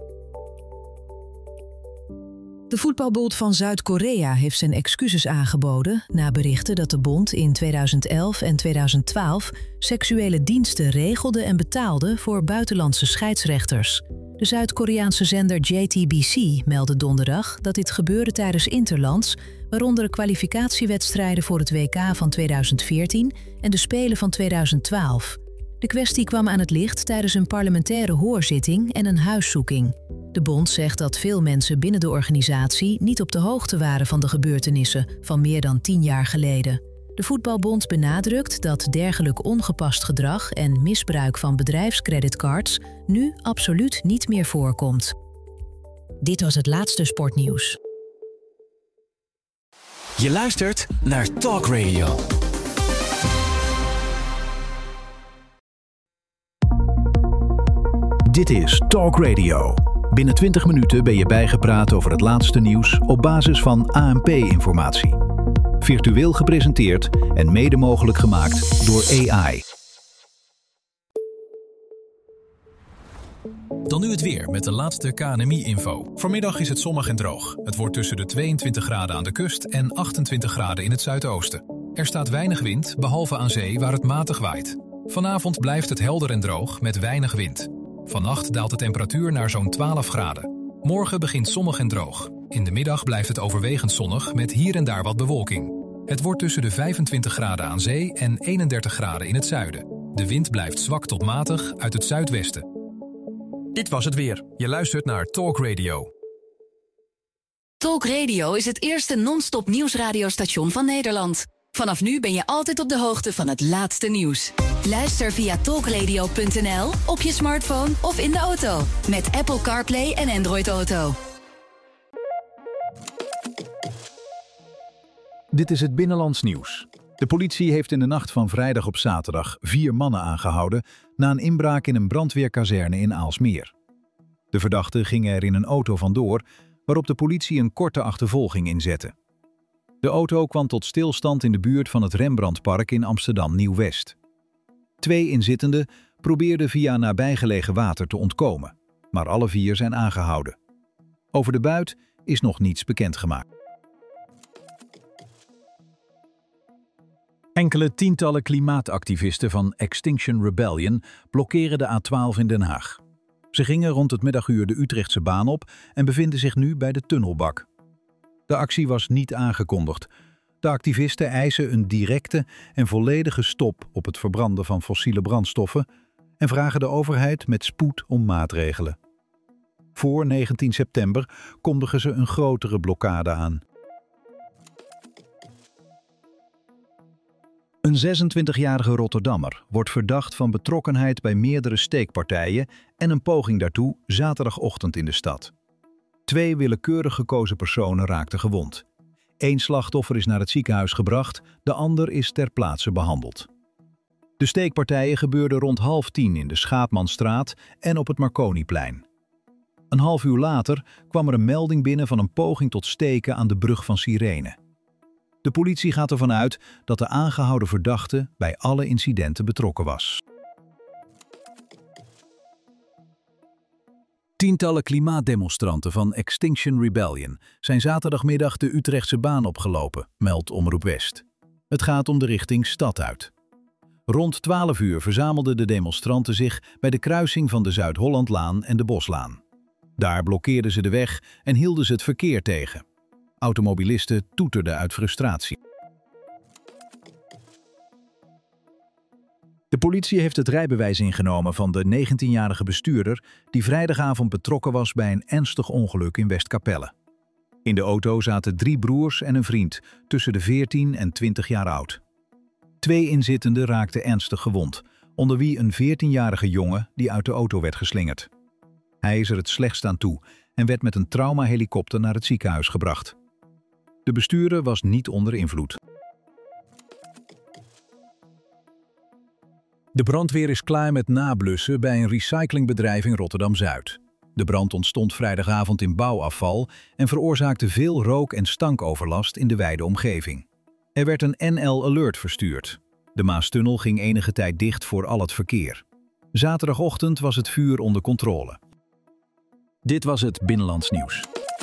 De voetbalbond van Zuid-Korea heeft zijn excuses aangeboden na berichten dat de bond in tweeduizend elf en tweeduizend twaalf seksuele diensten regelde en betaalde voor buitenlandse scheidsrechters. De Zuid-Koreaanse zender J T B C meldde donderdag dat dit gebeurde tijdens interlands, waaronder kwalificatiewedstrijden voor het W K van tweeduizend veertien en de Spelen van tweeduizend twaalf. De kwestie kwam aan het licht tijdens een parlementaire hoorzitting en een huiszoeking. De bond zegt dat veel mensen binnen de organisatie niet op de hoogte waren van de gebeurtenissen van meer dan tien jaar geleden. De voetbalbond benadrukt dat dergelijk ongepast gedrag en misbruik van bedrijfscreditcards nu absoluut niet meer voorkomt. Dit was het laatste sportnieuws. Je luistert naar Talk Radio. Dit is Talk Radio. Binnen twintig minuten ben je bijgepraat over het laatste nieuws op basis van A N P-informatie. Virtueel gepresenteerd en mede mogelijk gemaakt door A I. Dan nu het weer met de laatste K N M I-info. Vanmiddag is het zonnig en droog. Het wordt tussen de tweeëntwintig graden aan de kust en achtentwintig graden in het zuidoosten. Er staat weinig wind, behalve aan zee waar het matig waait. Vanavond blijft het helder en droog met weinig wind. Vannacht daalt de temperatuur naar zo'n twaalf graden. Morgen begint zonnig en droog. In de middag blijft het overwegend zonnig met hier en daar wat bewolking. Het wordt tussen de vijfentwintig graden aan zee en eenendertig graden in het zuiden. De wind blijft zwak tot matig uit het zuidwesten. Dit was het weer. Je luistert naar Talk Radio. Talk Radio is het eerste non-stop nieuwsradiostation van Nederland. Vanaf nu ben je altijd op de hoogte van het laatste nieuws. Luister via talkradio punt n l, op je smartphone of in de auto. Met Apple CarPlay en Android Auto. Dit is het Binnenlands nieuws. De politie heeft in de nacht van vrijdag op zaterdag vier mannen aangehouden na een inbraak in een brandweerkazerne in Aalsmeer. De verdachten gingen er in een auto vandoor, waarop de politie een korte achtervolging inzette. De auto kwam tot stilstand in de buurt van het Rembrandtpark in Amsterdam-Nieuw-West. Twee inzittenden probeerden via nabijgelegen water te ontkomen, maar alle vier zijn aangehouden. Over de buit is nog niets bekendgemaakt. Enkele tientallen klimaatactivisten van Extinction Rebellion blokkeren de A twaalf in Den Haag. Ze gingen rond het middaguur de Utrechtse baan op en bevinden zich nu bij de tunnelbak. De actie was niet aangekondigd. De activisten eisen een directe en volledige stop op het verbranden van fossiele brandstoffen en vragen de overheid met spoed om maatregelen. Voor negentien september kondigen ze een grotere blokkade aan. Een zesentwintigjarige Rotterdammer wordt verdacht van betrokkenheid bij meerdere steekpartijen en een poging daartoe zaterdagochtend in de stad. Twee willekeurig gekozen personen raakten gewond. Eén slachtoffer is naar het ziekenhuis gebracht, de ander is ter plaatse behandeld. De steekpartijen gebeurden rond half tien in de Schaapmanstraat en op het Marconiplein. Een half uur later kwam er een melding binnen van een poging tot steken aan de brug van Sirene. De politie gaat ervan uit dat de aangehouden verdachte bij alle incidenten betrokken was. Tientallen klimaatdemonstranten van Extinction Rebellion zijn zaterdagmiddag de Utrechtse baan opgelopen, meldt Omroep West. Het gaat om de richting stad uit. Rond twaalf uur verzamelden de demonstranten zich bij de kruising van de Zuid-Hollandlaan en de Boslaan. Daar blokkeerden ze de weg en hielden ze het verkeer tegen. Automobilisten toeterden uit frustratie. De politie heeft het rijbewijs ingenomen van de negentienjarige bestuurder die vrijdagavond betrokken was bij een ernstig ongeluk in Westkapelle. In de auto zaten drie broers en een vriend, tussen de veertien en twintig jaar oud. Twee inzittenden raakten ernstig gewond, onder wie een veertienjarige jongen die uit de auto werd geslingerd. Hij is er het slechtst aan toe en werd met een traumahelikopter naar het ziekenhuis gebracht. De bestuurder was niet onder invloed. De brandweer is klaar met nablussen bij een recyclingbedrijf in Rotterdam-Zuid. De brand ontstond vrijdagavond in bouwafval en veroorzaakte veel rook- en stankoverlast in de wijde omgeving. Er werd een N L Alert verstuurd. De Maastunnel ging enige tijd dicht voor al het verkeer. Zaterdagochtend was het vuur onder controle. Dit was het Binnenlands Nieuws.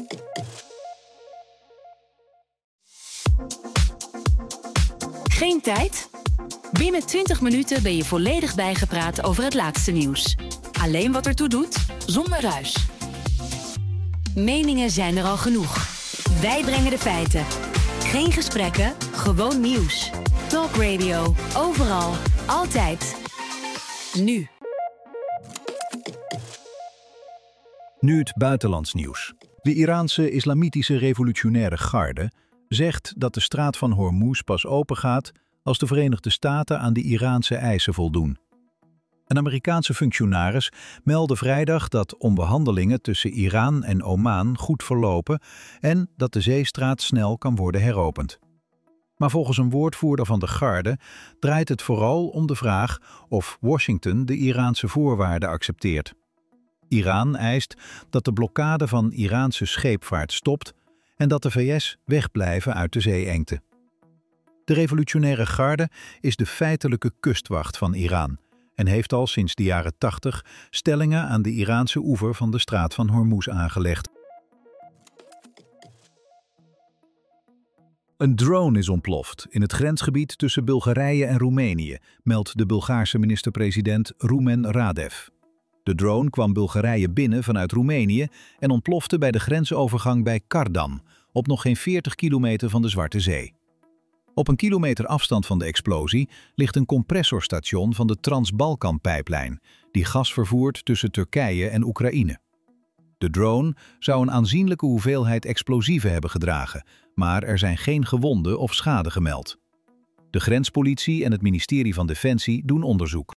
Geen tijd? Binnen twintig minuten ben je volledig bijgepraat over het laatste nieuws. Alleen wat ertoe doet, zonder ruis. Meningen zijn er al genoeg. Wij brengen de feiten. Geen gesprekken, gewoon nieuws. Talk Radio, overal, altijd. Nu. Nu het buitenlands nieuws. De Iraanse Islamitische Revolutionaire Garde zegt dat de straat van Hormuz pas opengaat als de Verenigde Staten aan de Iraanse eisen voldoen. Een Amerikaanse functionaris meldde vrijdag dat onderhandelingen tussen Iran en Oman goed verlopen en dat de zeestraat snel kan worden heropend. Maar volgens een woordvoerder van de Garde draait het vooral om de vraag of Washington de Iraanse voorwaarden accepteert. Iran eist dat de blokkade van Iraanse scheepvaart stopt en dat de V S wegblijven uit de zeeengte. De Revolutionaire Garde is de feitelijke kustwacht van Iran en heeft al sinds de jaren tachtig stellingen aan de Iraanse oever van de straat van Hormuz aangelegd. Een drone is ontploft in het grensgebied tussen Bulgarije en Roemenië, meldt de Bulgaarse minister-president Rumen Radev. De drone kwam Bulgarije binnen vanuit Roemenië en ontplofte bij de grensovergang bij Kardan, op nog geen veertig kilometer van de Zwarte Zee. Op een kilometer afstand van de explosie ligt een compressorstation van de Trans-Balkan-pijplijn, die gas vervoert tussen Turkije en Oekraïne. De drone zou een aanzienlijke hoeveelheid explosieven hebben gedragen, maar er zijn geen gewonden of schade gemeld. De grenspolitie en het ministerie van Defensie doen onderzoek.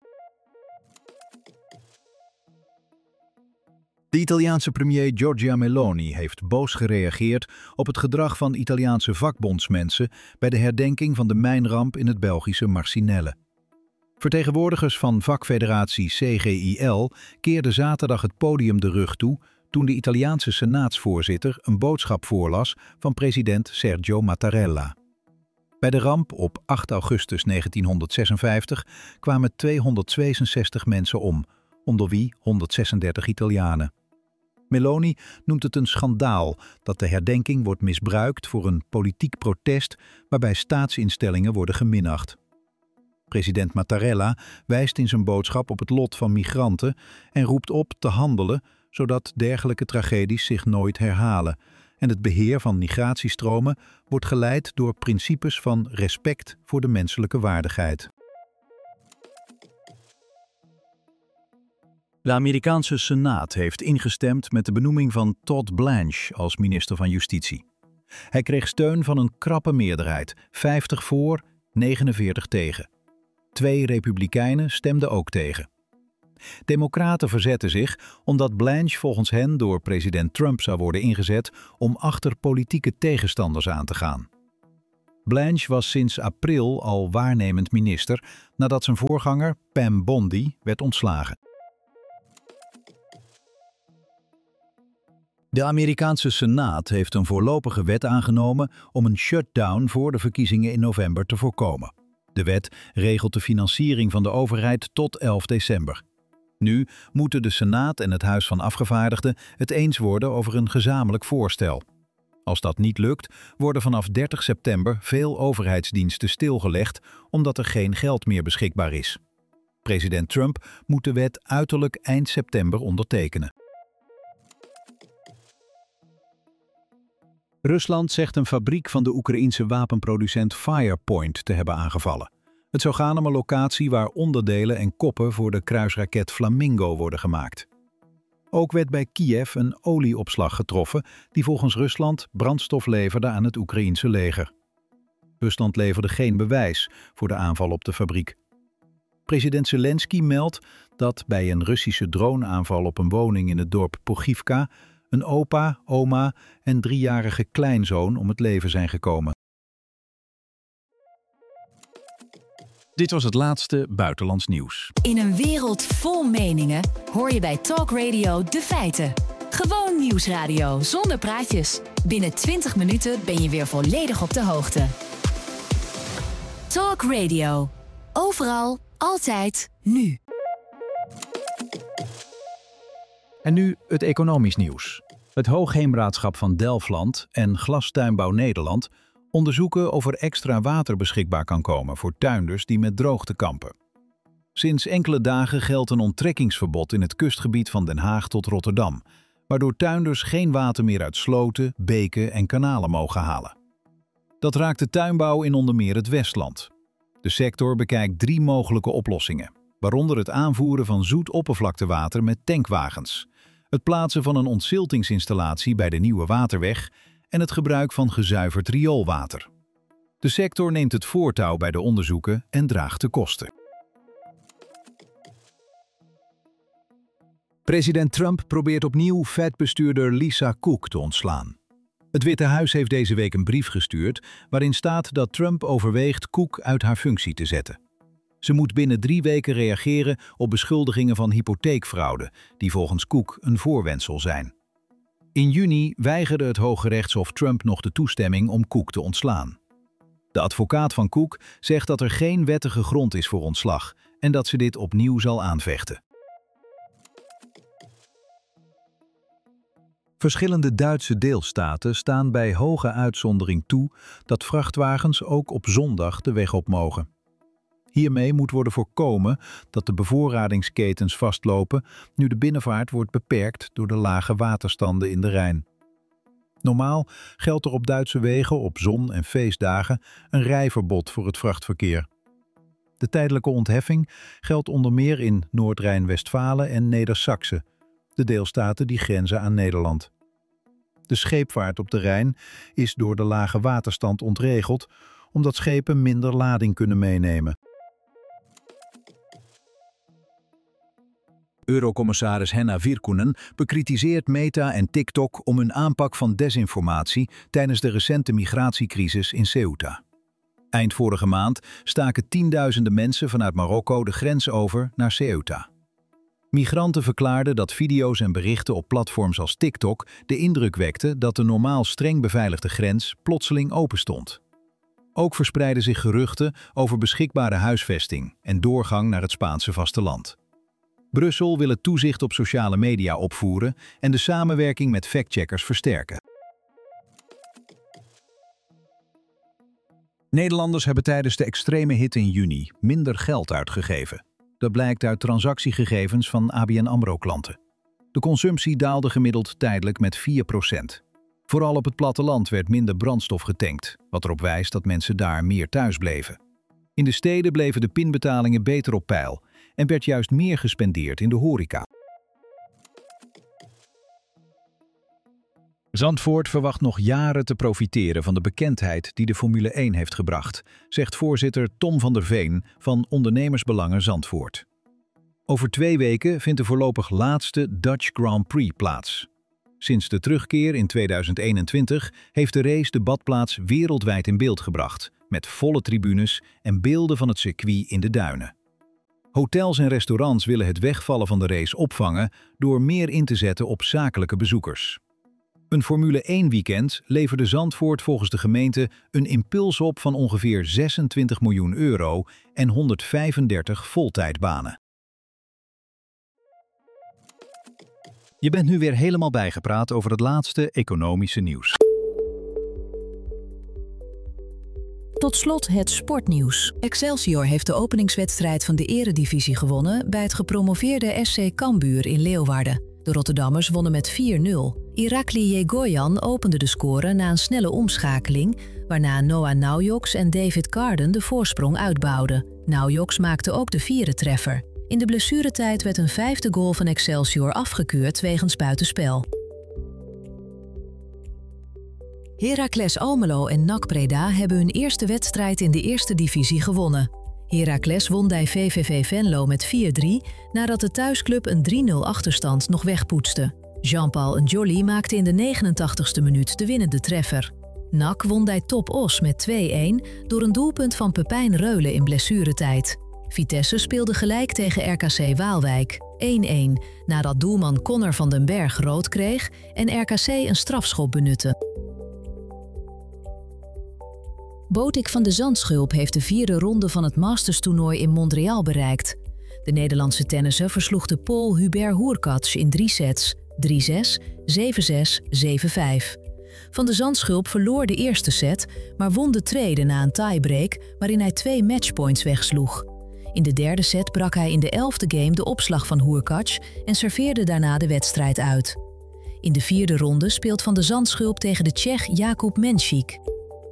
De Italiaanse premier Giorgia Meloni heeft boos gereageerd op het gedrag van Italiaanse vakbondsmensen bij de herdenking van de mijnramp in het Belgische Marcinelle. Vertegenwoordigers van vakfederatie C G I L keerden zaterdag het podium de rug toe toen de Italiaanse senaatsvoorzitter een boodschap voorlas van president Sergio Mattarella. Bij de ramp op acht augustus negentienhonderdzesenvijftig kwamen tweehonderdzevenenzestig mensen om, onder wie honderdzesendertig Italianen. Meloni noemt het een schandaal dat de herdenking wordt misbruikt voor een politiek protest waarbij staatsinstellingen worden geminacht. President Mattarella wijst in zijn boodschap op het lot van migranten en roept op te handelen zodat dergelijke tragedies zich nooit herhalen en het beheer van migratiestromen wordt geleid door principes van respect voor de menselijke waardigheid. De Amerikaanse Senaat heeft ingestemd met de benoeming van Todd Blanche als minister van Justitie. Hij kreeg steun van een krappe meerderheid, vijftig voor, negenenveertig tegen. Twee republikeinen stemden ook tegen. Democraten verzetten zich omdat Blanche volgens hen door president Trump zou worden ingezet om achter politieke tegenstanders aan te gaan. Blanche was sinds april al waarnemend minister nadat zijn voorganger Pam Bondi werd ontslagen. De Amerikaanse Senaat heeft een voorlopige wet aangenomen om een shutdown voor de verkiezingen in november te voorkomen. De wet regelt de financiering van de overheid tot elf december. Nu moeten de Senaat en het Huis van Afgevaardigden het eens worden over een gezamenlijk voorstel. Als dat niet lukt, worden vanaf dertig september veel overheidsdiensten stilgelegd omdat er geen geld meer beschikbaar is. President Trump moet de wet uiterlijk eind september ondertekenen. Rusland zegt een fabriek van de Oekraïense wapenproducent Firepoint te hebben aangevallen. Het zou gaan om een locatie waar onderdelen en koppen voor de kruisraket Flamingo worden gemaakt. Ook werd bij Kiev een olieopslag getroffen die volgens Rusland brandstof leverde aan het Oekraïense leger. Rusland leverde geen bewijs voor de aanval op de fabriek. President Zelensky meldt dat bij een Russische droneaanval op een woning in het dorp Pogivka een opa, oma en driejarige kleinzoon om het leven zijn gekomen. Dit was het laatste buitenlands nieuws. In een wereld vol meningen hoor je bij Talk Radio de feiten. Gewoon nieuwsradio zonder praatjes. Binnen twintig minuten ben je weer volledig op de hoogte. Talk Radio. Overal, altijd, nu. En nu het economisch nieuws. Het Hoogheemraadschap van Delfland en Glastuinbouw Nederland onderzoeken of er extra water beschikbaar kan komen voor tuinders die met droogte kampen. Sinds enkele dagen geldt een onttrekkingsverbod in het kustgebied van Den Haag tot Rotterdam, waardoor tuinders geen water meer uit sloten, beken en kanalen mogen halen. Dat raakt de tuinbouw in onder meer het Westland. De sector bekijkt drie mogelijke oplossingen, waaronder het aanvoeren van zoet oppervlaktewater met tankwagens, het plaatsen van een ontziltingsinstallatie bij de Nieuwe Waterweg en het gebruik van gezuiverd rioolwater. De sector neemt het voortouw bij de onderzoeken en draagt de kosten. President Trump probeert opnieuw Fed-bestuurder Lisa Cook te ontslaan. Het Witte Huis heeft deze week een brief gestuurd waarin staat dat Trump overweegt Cook uit haar functie te zetten. Ze moet binnen drie weken reageren op beschuldigingen van hypotheekfraude, die volgens Cook een voorwendsel zijn. In juni weigerde het Hooggerechtshof Trump nog de toestemming om Cook te ontslaan. De advocaat van Cook zegt dat er geen wettige grond is voor ontslag en dat ze dit opnieuw zal aanvechten. Verschillende Duitse deelstaten staan bij hoge uitzondering toe dat vrachtwagens ook op zondag de weg op mogen. Hiermee moet worden voorkomen dat de bevoorradingsketens vastlopen nu de binnenvaart wordt beperkt door de lage waterstanden in de Rijn. Normaal geldt er op Duitse wegen op zon- en feestdagen een rijverbod voor het vrachtverkeer. De tijdelijke ontheffing geldt onder meer in Noord-Rijn-Westfalen en Neder-Saxe, de deelstaten die grenzen aan Nederland. De scheepvaart op de Rijn is door de lage waterstand ontregeld, omdat schepen minder lading kunnen meenemen. Eurocommissaris Henna Virkkunen bekritiseert Meta en TikTok om hun aanpak van desinformatie tijdens de recente migratiecrisis in Ceuta. Eind vorige maand staken tienduizenden mensen vanuit Marokko de grens over naar Ceuta. Migranten verklaarden dat video's en berichten op platforms als TikTok de indruk wekten dat de normaal streng beveiligde grens plotseling openstond. Ook verspreidden zich geruchten over beschikbare huisvesting en doorgang naar het Spaanse vasteland. Brussel wil het toezicht op sociale media opvoeren en de samenwerking met factcheckers versterken. Nederlanders hebben tijdens de extreme hitte in juni minder geld uitgegeven. Dat blijkt uit transactiegegevens van A B N AMRO-klanten. De consumptie daalde gemiddeld tijdelijk met vier procent. Vooral op het platteland werd minder brandstof getankt, wat erop wijst dat mensen daar meer thuis bleven. In de steden bleven de pinbetalingen beter op peil en werd juist meer gespendeerd in de horeca. Zandvoort verwacht nog jaren te profiteren van de bekendheid die de Formule één heeft gebracht, zegt voorzitter Tom van der Veen van Ondernemersbelangen Zandvoort. Over twee weken vindt de voorlopig laatste Dutch Grand Prix plaats. Sinds de terugkeer in tweeduizend eenentwintig heeft de race de badplaats wereldwijd in beeld gebracht, met volle tribunes en beelden van het circuit in de duinen. Hotels en restaurants willen het wegvallen van de race opvangen door meer in te zetten op zakelijke bezoekers. Een Formule één weekend leverde Zandvoort volgens de gemeente een impuls op van ongeveer zesentwintig miljoen euro en honderdvijfendertig voltijdbanen. Je bent nu weer helemaal bijgepraat over het laatste economische nieuws. Tot slot het sportnieuws. Excelsior heeft de openingswedstrijd van de Eredivisie gewonnen bij het gepromoveerde S C Cambuur in Leeuwarden. De Rotterdammers wonnen met vier nul. Irakli Yegoyan opende de score na een snelle omschakeling, waarna Noah Naujoks en David Carden de voorsprong uitbouwden. Naujoks maakte ook de vierde treffer. In de blessuretijd werd een vijfde goal van Excelsior afgekeurd wegens buitenspel. Heracles Almelo en N A C Breda hebben hun eerste wedstrijd in de eerste divisie gewonnen. Heracles won bij V V V Venlo met vier drie nadat de thuisclub een drie nul achterstand nog wegpoetste. Jean-Paul Njoli maakte in de negenentachtigste minuut de winnende treffer. N A C won bij Top Os met twee een door een doelpunt van Pepijn Reulen in blessuretijd. Vitesse speelde gelijk tegen R K C Waalwijk, één een, nadat doelman Connor van den Berg rood kreeg en R K C een strafschop benutte. Botik van de Zandschulp heeft de vierde ronde van het Masters-toernooi in Montreal bereikt. De Nederlandse tennisser versloeg de Pool Hubert Hurkacz in drie sets, drie zes, zeven zes, zeven vijf. Van de Zandschulp verloor de eerste set, maar won de tweede na een tiebreak waarin hij twee matchpoints wegsloeg. In de derde set brak hij in de elfde game de opslag van Hurkacz en serveerde daarna de wedstrijd uit. In de vierde ronde speelt Van de Zandschulp tegen de Tsjech Jakub Menšík.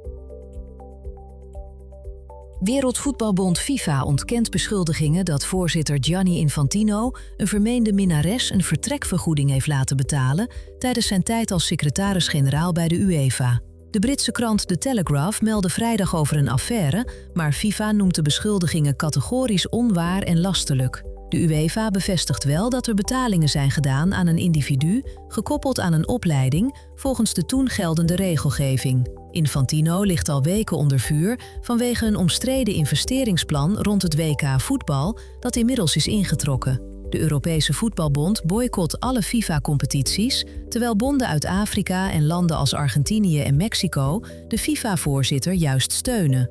Wereldvoetbalbond FIFA ontkent beschuldigingen dat voorzitter Gianni Infantino een vermeende minnares een vertrekvergoeding heeft laten betalen tijdens zijn tijd als secretaris-generaal bij de UEFA. De Britse krant The Telegraph meldde vrijdag over een affaire, maar FIFA noemt de beschuldigingen categorisch onwaar en lasterlijk. De UEFA bevestigt wel dat er betalingen zijn gedaan aan een individu, gekoppeld aan een opleiding, volgens de toen geldende regelgeving. Infantino ligt al weken onder vuur vanwege een omstreden investeringsplan rond het W K voetbal dat inmiddels is ingetrokken. De Europese Voetbalbond boycott alle FIFA-competities, terwijl bonden uit Afrika en landen als Argentinië en Mexico de FIFA-voorzitter juist steunen.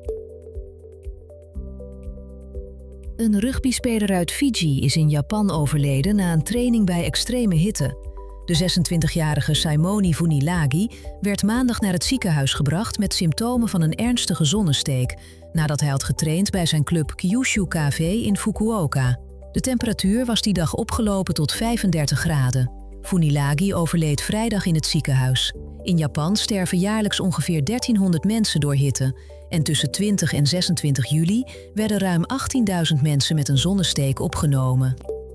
Een rugbyspeler uit Fiji is in Japan overleden na een training bij extreme hitte. De zesentwintigjarige Simoni Funilagi werd maandag naar het ziekenhuis gebracht met symptomen van een ernstige zonnesteek, nadat hij had getraind bij zijn club Kyushu K V in Fukuoka. De temperatuur was die dag opgelopen tot vijfendertig graden. Funilagi overleed vrijdag in het ziekenhuis. In Japan sterven jaarlijks ongeveer dertienhonderd mensen door hitte. En tussen twintig en zesentwintig juli werden ruim achttienduizend mensen met een zonnesteek opgenomen.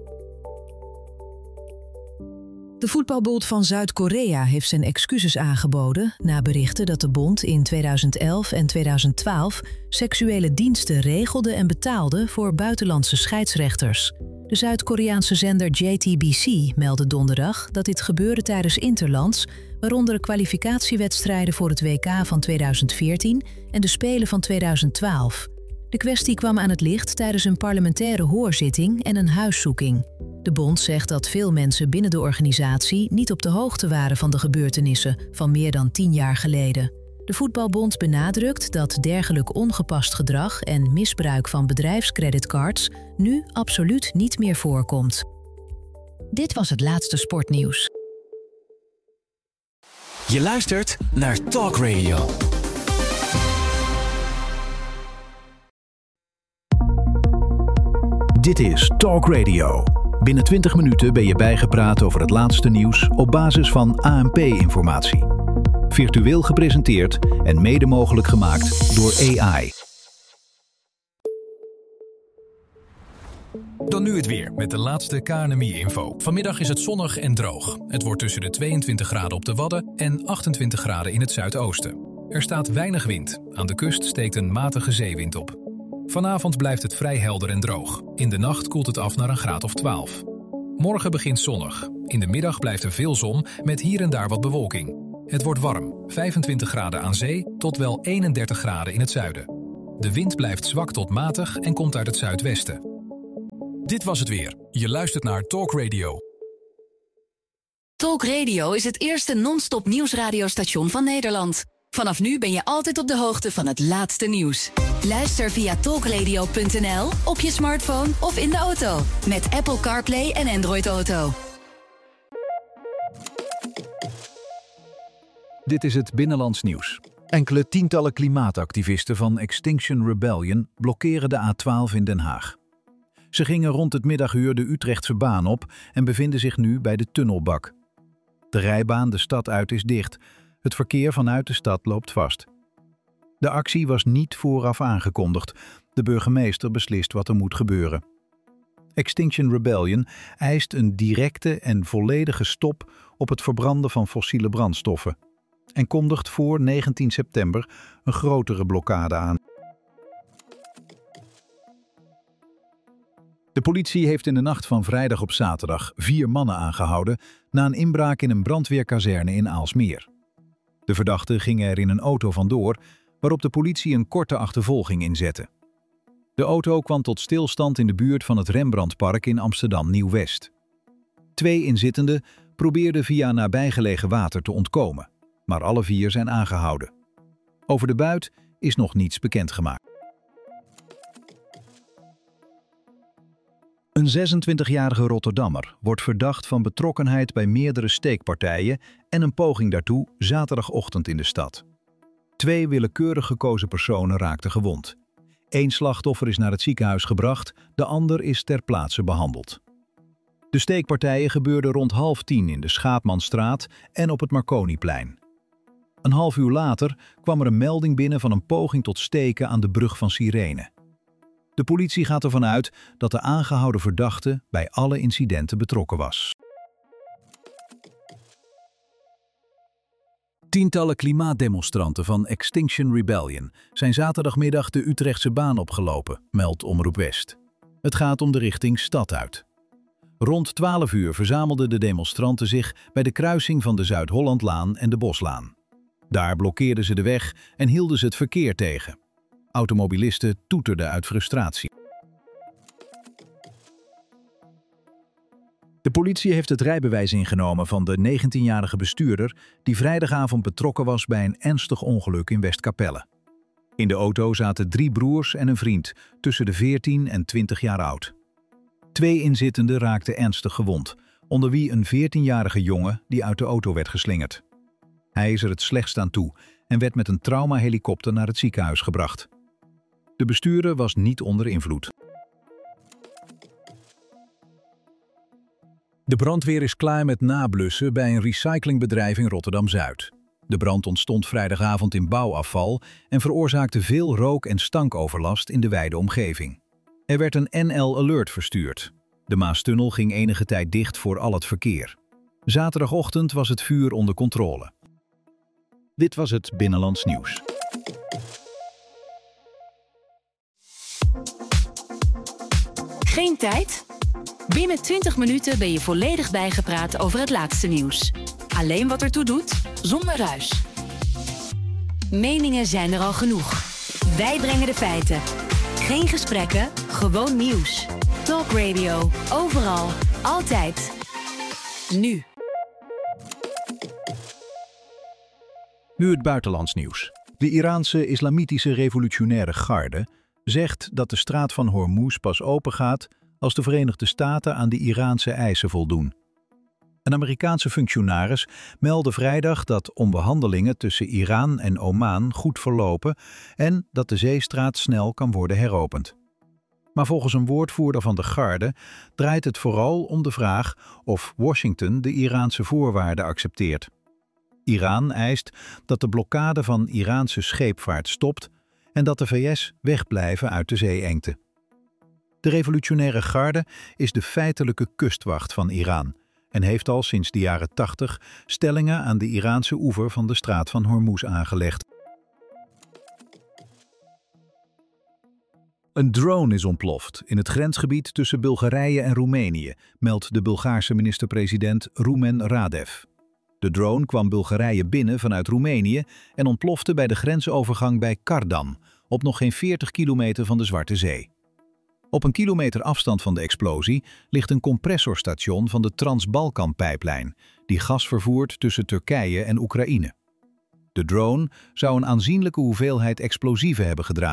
De voetbalbond van Zuid-Korea heeft zijn excuses aangeboden na berichten dat de bond in tweeduizend elf en tweeduizend twaalf seksuele diensten regelde en betaalde voor buitenlandse scheidsrechters. De Zuid-Koreaanse zender J T B C meldde donderdag dat dit gebeurde tijdens interlands, waaronder kwalificatiewedstrijden voor het W K van tweeduizend veertien en de Spelen van tweeduizend twaalf. De kwestie kwam aan het licht tijdens een parlementaire hoorzitting en een huiszoeking. De bond zegt dat veel mensen binnen de organisatie niet op de hoogte waren van de gebeurtenissen van meer dan tien jaar geleden. De voetbalbond benadrukt dat dergelijk ongepast gedrag en misbruik van bedrijfscreditcards nu absoluut niet meer voorkomt. Dit was het laatste sportnieuws. Je luistert naar Talk Radio. Dit is Talk Radio. Binnen twintig minuten ben je bijgepraat over het laatste nieuws op basis van A N P-informatie. Virtueel gepresenteerd en mede mogelijk gemaakt door A I. Dan nu het weer met de laatste K N M I-info. Vanmiddag is het zonnig en droog. Het wordt tussen de tweeëntwintig graden op de Wadden en achtentwintig graden in het zuidoosten. Er staat weinig wind. Aan de kust steekt een matige zeewind op. Vanavond blijft het vrij helder en droog. In de nacht koelt het af naar een graad of twaalf. Morgen begint zonnig. In de middag blijft er veel zon met hier en daar wat bewolking. Het wordt warm, vijfentwintig graden aan zee tot wel eenendertig graden in het zuiden. De wind blijft zwak tot matig en komt uit het zuidwesten. Dit was het weer. Je luistert naar Talk Radio. Talk Radio is het eerste non-stop nieuwsradiostation van Nederland. Vanaf nu ben je altijd op de hoogte van het laatste nieuws. Luister via talkradio punt n l, op je smartphone of in de auto. Met Apple CarPlay en Android Auto. Dit is het Binnenlands Nieuws. Enkele tientallen klimaatactivisten van Extinction Rebellion blokkeren de A twaalf in Den Haag. Ze gingen rond het middaguur de Utrechtse baan op en bevinden zich nu bij de tunnelbak. De rijbaan de stad uit is dicht. Het verkeer vanuit de stad loopt vast. De actie was niet vooraf aangekondigd. De burgemeester beslist wat er moet gebeuren. Extinction Rebellion eist een directe en volledige stop op het verbranden van fossiele brandstoffen en kondigt voor negentien september een grotere blokkade aan. De politie heeft in de nacht van vrijdag op zaterdag vier mannen aangehouden na een inbraak in een brandweerkazerne in Aalsmeer. De verdachten gingen er in een auto vandoor, waarop de politie een korte achtervolging inzette. De auto kwam tot stilstand in de buurt van het Rembrandtpark in Amsterdam-Nieuw-West. Twee inzittenden probeerden via nabijgelegen water te ontkomen, maar alle vier zijn aangehouden. Over de buit is nog niets bekendgemaakt. Een zesentwintigjarige Rotterdammer wordt verdacht van betrokkenheid bij meerdere steekpartijen en een poging daartoe zaterdagochtend in de stad. Twee willekeurig gekozen personen raakten gewond. Eén slachtoffer is naar het ziekenhuis gebracht, de ander is ter plaatse behandeld. De steekpartijen gebeurden rond half tien in de Schaapmanstraat en op het Marconiplein. Een half uur later kwam er een melding binnen van een poging tot steken aan de brug van Sirene. De politie gaat ervan uit dat de aangehouden verdachte bij alle incidenten betrokken was. Tientallen klimaatdemonstranten van Extinction Rebellion zijn zaterdagmiddag de Utrechtse baan opgelopen, meldt Omroep West. Het gaat om de richting stad uit. Rond twaalf uur verzamelden de demonstranten zich bij de kruising van de Zuid-Hollandlaan en de Boslaan. Daar blokkeerden ze de weg en hielden ze het verkeer tegen. Automobilisten toeterden uit frustratie. De politie heeft het rijbewijs ingenomen van de negentienjarige bestuurder die vrijdagavond betrokken was bij een ernstig ongeluk in Westkapelle. In de auto zaten drie broers en een vriend, tussen de veertien en twintig jaar oud. Twee inzittenden raakten ernstig gewond, onder wie een veertienjarige jongen die uit de auto werd geslingerd. Hij is er het slechtst aan toe en werd met een traumahelikopter naar het ziekenhuis gebracht. De bestuurder was niet onder invloed. De brandweer is klaar met nablussen bij een recyclingbedrijf in Rotterdam-Zuid. De brand ontstond vrijdagavond in bouwafval en veroorzaakte veel rook- en stankoverlast in de wijde omgeving. Er werd een N L Alert verstuurd. De Maastunnel ging enige tijd dicht voor al het verkeer. Zaterdagochtend was het vuur onder controle. Dit was het Binnenlands Nieuws. Geen tijd? Binnen twintig minuten ben je volledig bijgepraat over het laatste nieuws. Alleen wat ertoe doet, zonder ruis. Meningen zijn er al genoeg. Wij brengen de feiten. Geen gesprekken, gewoon nieuws. Talk Radio, overal, altijd. Nu. Nu het buitenlands nieuws. De Iraanse Islamitische Revolutionaire Garde zegt dat de straat van Hormuz pas opengaat als de Verenigde Staten aan de Iraanse eisen voldoen. Een Amerikaanse functionaris meldde vrijdag dat onderhandelingen tussen Iran en Oman goed verlopen en dat de zeestraat snel kan worden heropend. Maar volgens een woordvoerder van de Garde draait het vooral om de vraag of Washington de Iraanse voorwaarden accepteert. Iran eist dat de blokkade van Iraanse scheepvaart stopt en dat de V S wegblijven uit de zeeengte. De revolutionaire garde is de feitelijke kustwacht van Iran en heeft al sinds de jaren tachtig stellingen aan de Iraanse oever van de straat van Hormuz aangelegd. Een drone is ontploft in het grensgebied tussen Bulgarije en Roemenië, meldt de Bulgaarse minister-president Rumen Radev. De drone kwam Bulgarije binnen vanuit Roemenië en ontplofte bij de grensovergang bij Kardam, op nog geen veertig kilometer van de Zwarte Zee. Op een kilometer afstand van de explosie ligt een compressorstation van de Trans-Balkan-pijplijn, die gas vervoert tussen Turkije en Oekraïne. De drone zou een aanzienlijke hoeveelheid explosieven hebben gedragen.